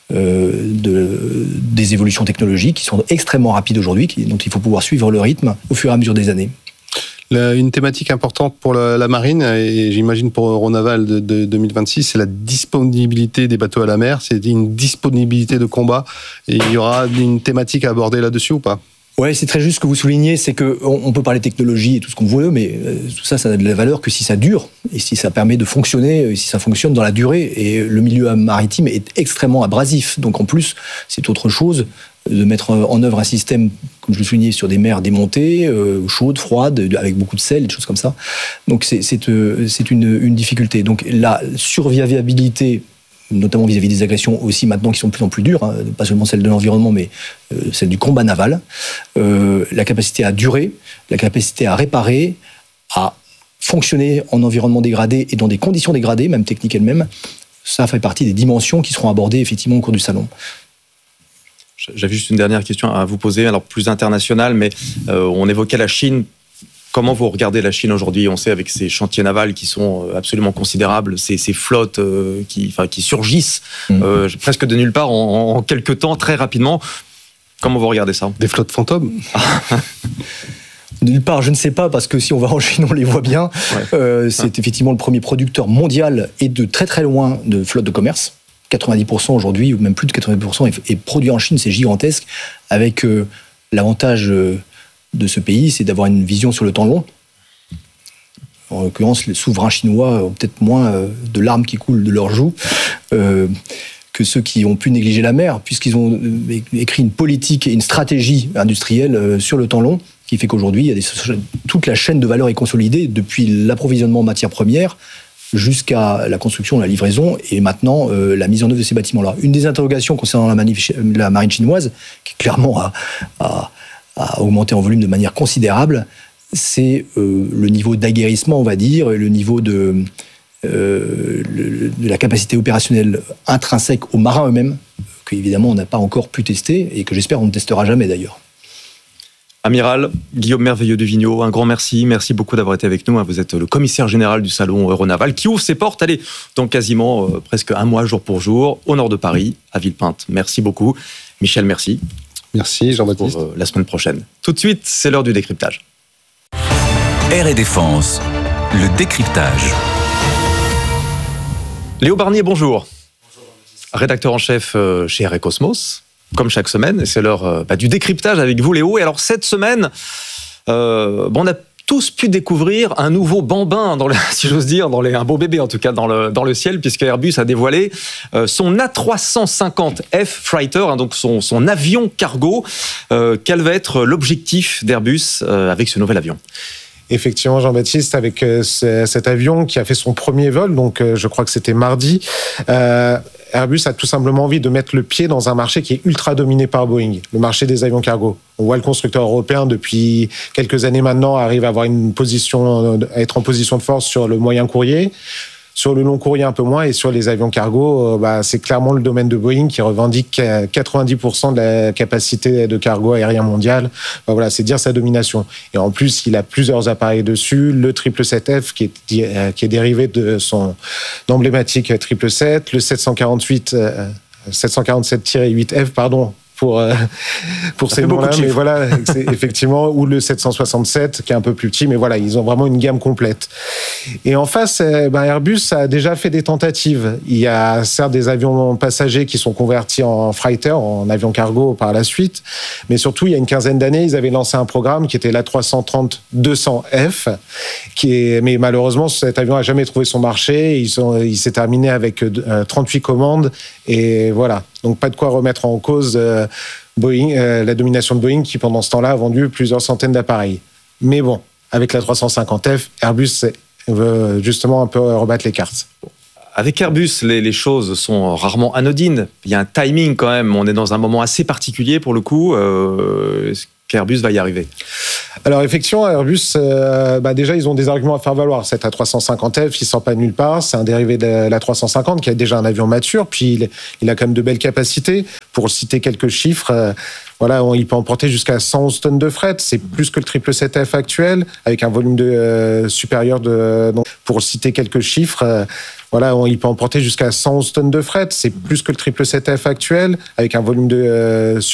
des évolutions technologiques qui sont extrêmement rapides aujourd'hui, dont il faut pouvoir suivre le rythme au fur et à mesure des années. Une thématique importante pour la marine, et j'imagine pour Euronaval de 2026, c'est la disponibilité des bateaux à la mer, c'est une disponibilité de combat. Et il y aura une thématique à aborder là-dessus ou pas ? Ouais, c'est très juste ce que vous soulignez, c'est qu'on peut parler technologie et tout ce qu'on veut, mais tout ça, ça n'a de la valeur que si ça dure, et si ça permet de fonctionner, et si ça fonctionne dans la durée. Et le milieu maritime est extrêmement abrasif, donc en plus, c'est autre chose de mettre en œuvre un système, comme je le soulignais, sur des mers démontées, chaudes, froides, avec beaucoup de sel, des choses comme ça. Donc c'est une difficulté. Donc la survivabilité, notamment vis-à-vis des agressions aussi maintenant qui sont de plus en plus dures, pas seulement celles de l'environnement, mais celles du combat naval, la capacité à durer, la capacité à réparer, à fonctionner en environnement dégradé et dans des conditions dégradées, même techniques elles-mêmes, ça fait partie des dimensions qui seront abordées effectivement au cours du salon. J'avais juste une dernière question à vous poser, alors plus internationale, mais on évoquait la Chine. Comment vous regardez la Chine aujourd'hui ? On sait avec ces chantiers navals qui sont absolument considérables, ces flottes qui surgissent presque de nulle part en quelques temps, très rapidement. Comment vous regardez ça ? Des flottes fantômes ? De nulle part, je ne sais pas, parce que si on va en Chine, on les voit bien. Ouais. C'est effectivement le premier producteur mondial et de très très loin de flotte de commerce. 90% aujourd'hui, ou même plus de 90% est produit en Chine, c'est gigantesque, avec l'avantage de ce pays, c'est d'avoir une vision sur le temps long. En l'occurrence, les souverains chinois ont peut-être moins de larmes qui coulent de leurs joues que ceux qui ont pu négliger la mer, puisqu'ils ont écrit une politique et une stratégie industrielle sur le temps long, qui fait qu'aujourd'hui, toute la chaîne de valeur est consolidée, depuis l'approvisionnement en matières premières jusqu'à la construction, la livraison, et maintenant la mise en œuvre de ces bâtiments-là. Une des interrogations concernant la marine chinoise, qui clairement a augmenté en volume de manière considérable, c'est le niveau d'aguerrissement, on va dire, et le niveau de la capacité opérationnelle intrinsèque aux marins eux-mêmes, qu'évidemment on n'a pas encore pu tester, et que j'espère on ne testera jamais d'ailleurs. Amiral Guillaume Merveilleux de Vignaud, un grand merci. Merci beaucoup d'avoir été avec nous. Vous êtes le commissaire général du salon Euronaval qui ouvre ses portes, allez, dans quasiment presque un mois, jour pour jour, au nord de Paris, à Villepinte. Merci beaucoup. Michel, merci. Merci Jean-Baptiste. Pour la semaine prochaine. Tout de suite, c'est l'heure du décryptage. Air et Défense, le décryptage. Léo Barnier, bonjour. Bonjour Jean-Baptiste. Rédacteur en chef chez Air et Cosmos. Comme chaque semaine, c'est l'heure du décryptage avec vous, Léo. Et alors, cette semaine, on a tous pu découvrir un nouveau bambin, si j'ose dire, un beau bébé en tout cas, dans le ciel, puisque Airbus a dévoilé son A350F Fighter, donc son avion cargo. Quel va être l'objectif d'Airbus avec ce nouvel avion ? Effectivement, Jean-Baptiste, avec cet avion qui a fait son premier vol, donc je crois que c'était mardi, Airbus a tout simplement envie de mettre le pied dans un marché qui est ultra dominé par Boeing, le marché des avions cargo. On voit le constructeur européen depuis quelques années maintenant arrive à avoir à être en position de force sur le moyen courrier. Sur le long courrier un peu moins, et sur les avions cargo, c'est clairement le domaine de Boeing qui revendique 90% de la capacité de cargo aérien mondial. Voilà, c'est dire sa domination. Et en plus, il a plusieurs appareils dessus, le 777F qui est dérivé de son emblématique 777, le 747-8F, pour ces noms-là, mais voilà, c'est effectivement, ou le 767 qui est un peu plus petit, mais voilà, ils ont vraiment une gamme complète. Et en face, Airbus a déjà fait des tentatives. Il y a certes des avions passagers qui sont convertis en freighter, en avions cargo par la suite, mais surtout, il y a une quinzaine d'années, ils avaient lancé un programme qui était l'A330-200F, mais malheureusement, cet avion n'a jamais trouvé son marché. Il s'est terminé avec 38 commandes, et voilà. Donc, pas de quoi remettre en cause Boeing, la domination de Boeing, qui pendant ce temps-là a vendu plusieurs centaines d'appareils. Mais bon, avec la 350F, Airbus veut justement un peu rebattre les cartes. Avec Airbus, les choses sont rarement anodines. Il y a un timing quand même. On est dans un moment assez particulier pour le coup. Est-ce qu'Airbus va y arriver? Alors effectivement, Airbus, déjà ils ont des arguments à faire valoir. Cet A350F, il sort pas de nulle part. C'est un dérivé de l'A350 qui a déjà un avion mature. Puis il a quand même de belles capacités. Pour citer quelques chiffres, il peut emporter jusqu'à 111 tonnes de fret. C'est plus que le 777F actuel, avec un volume supérieur de. Donc, pour citer quelques chiffres, il peut emporter jusqu'à 111 tonnes de fret. C'est plus que le 777F actuel, avec un volume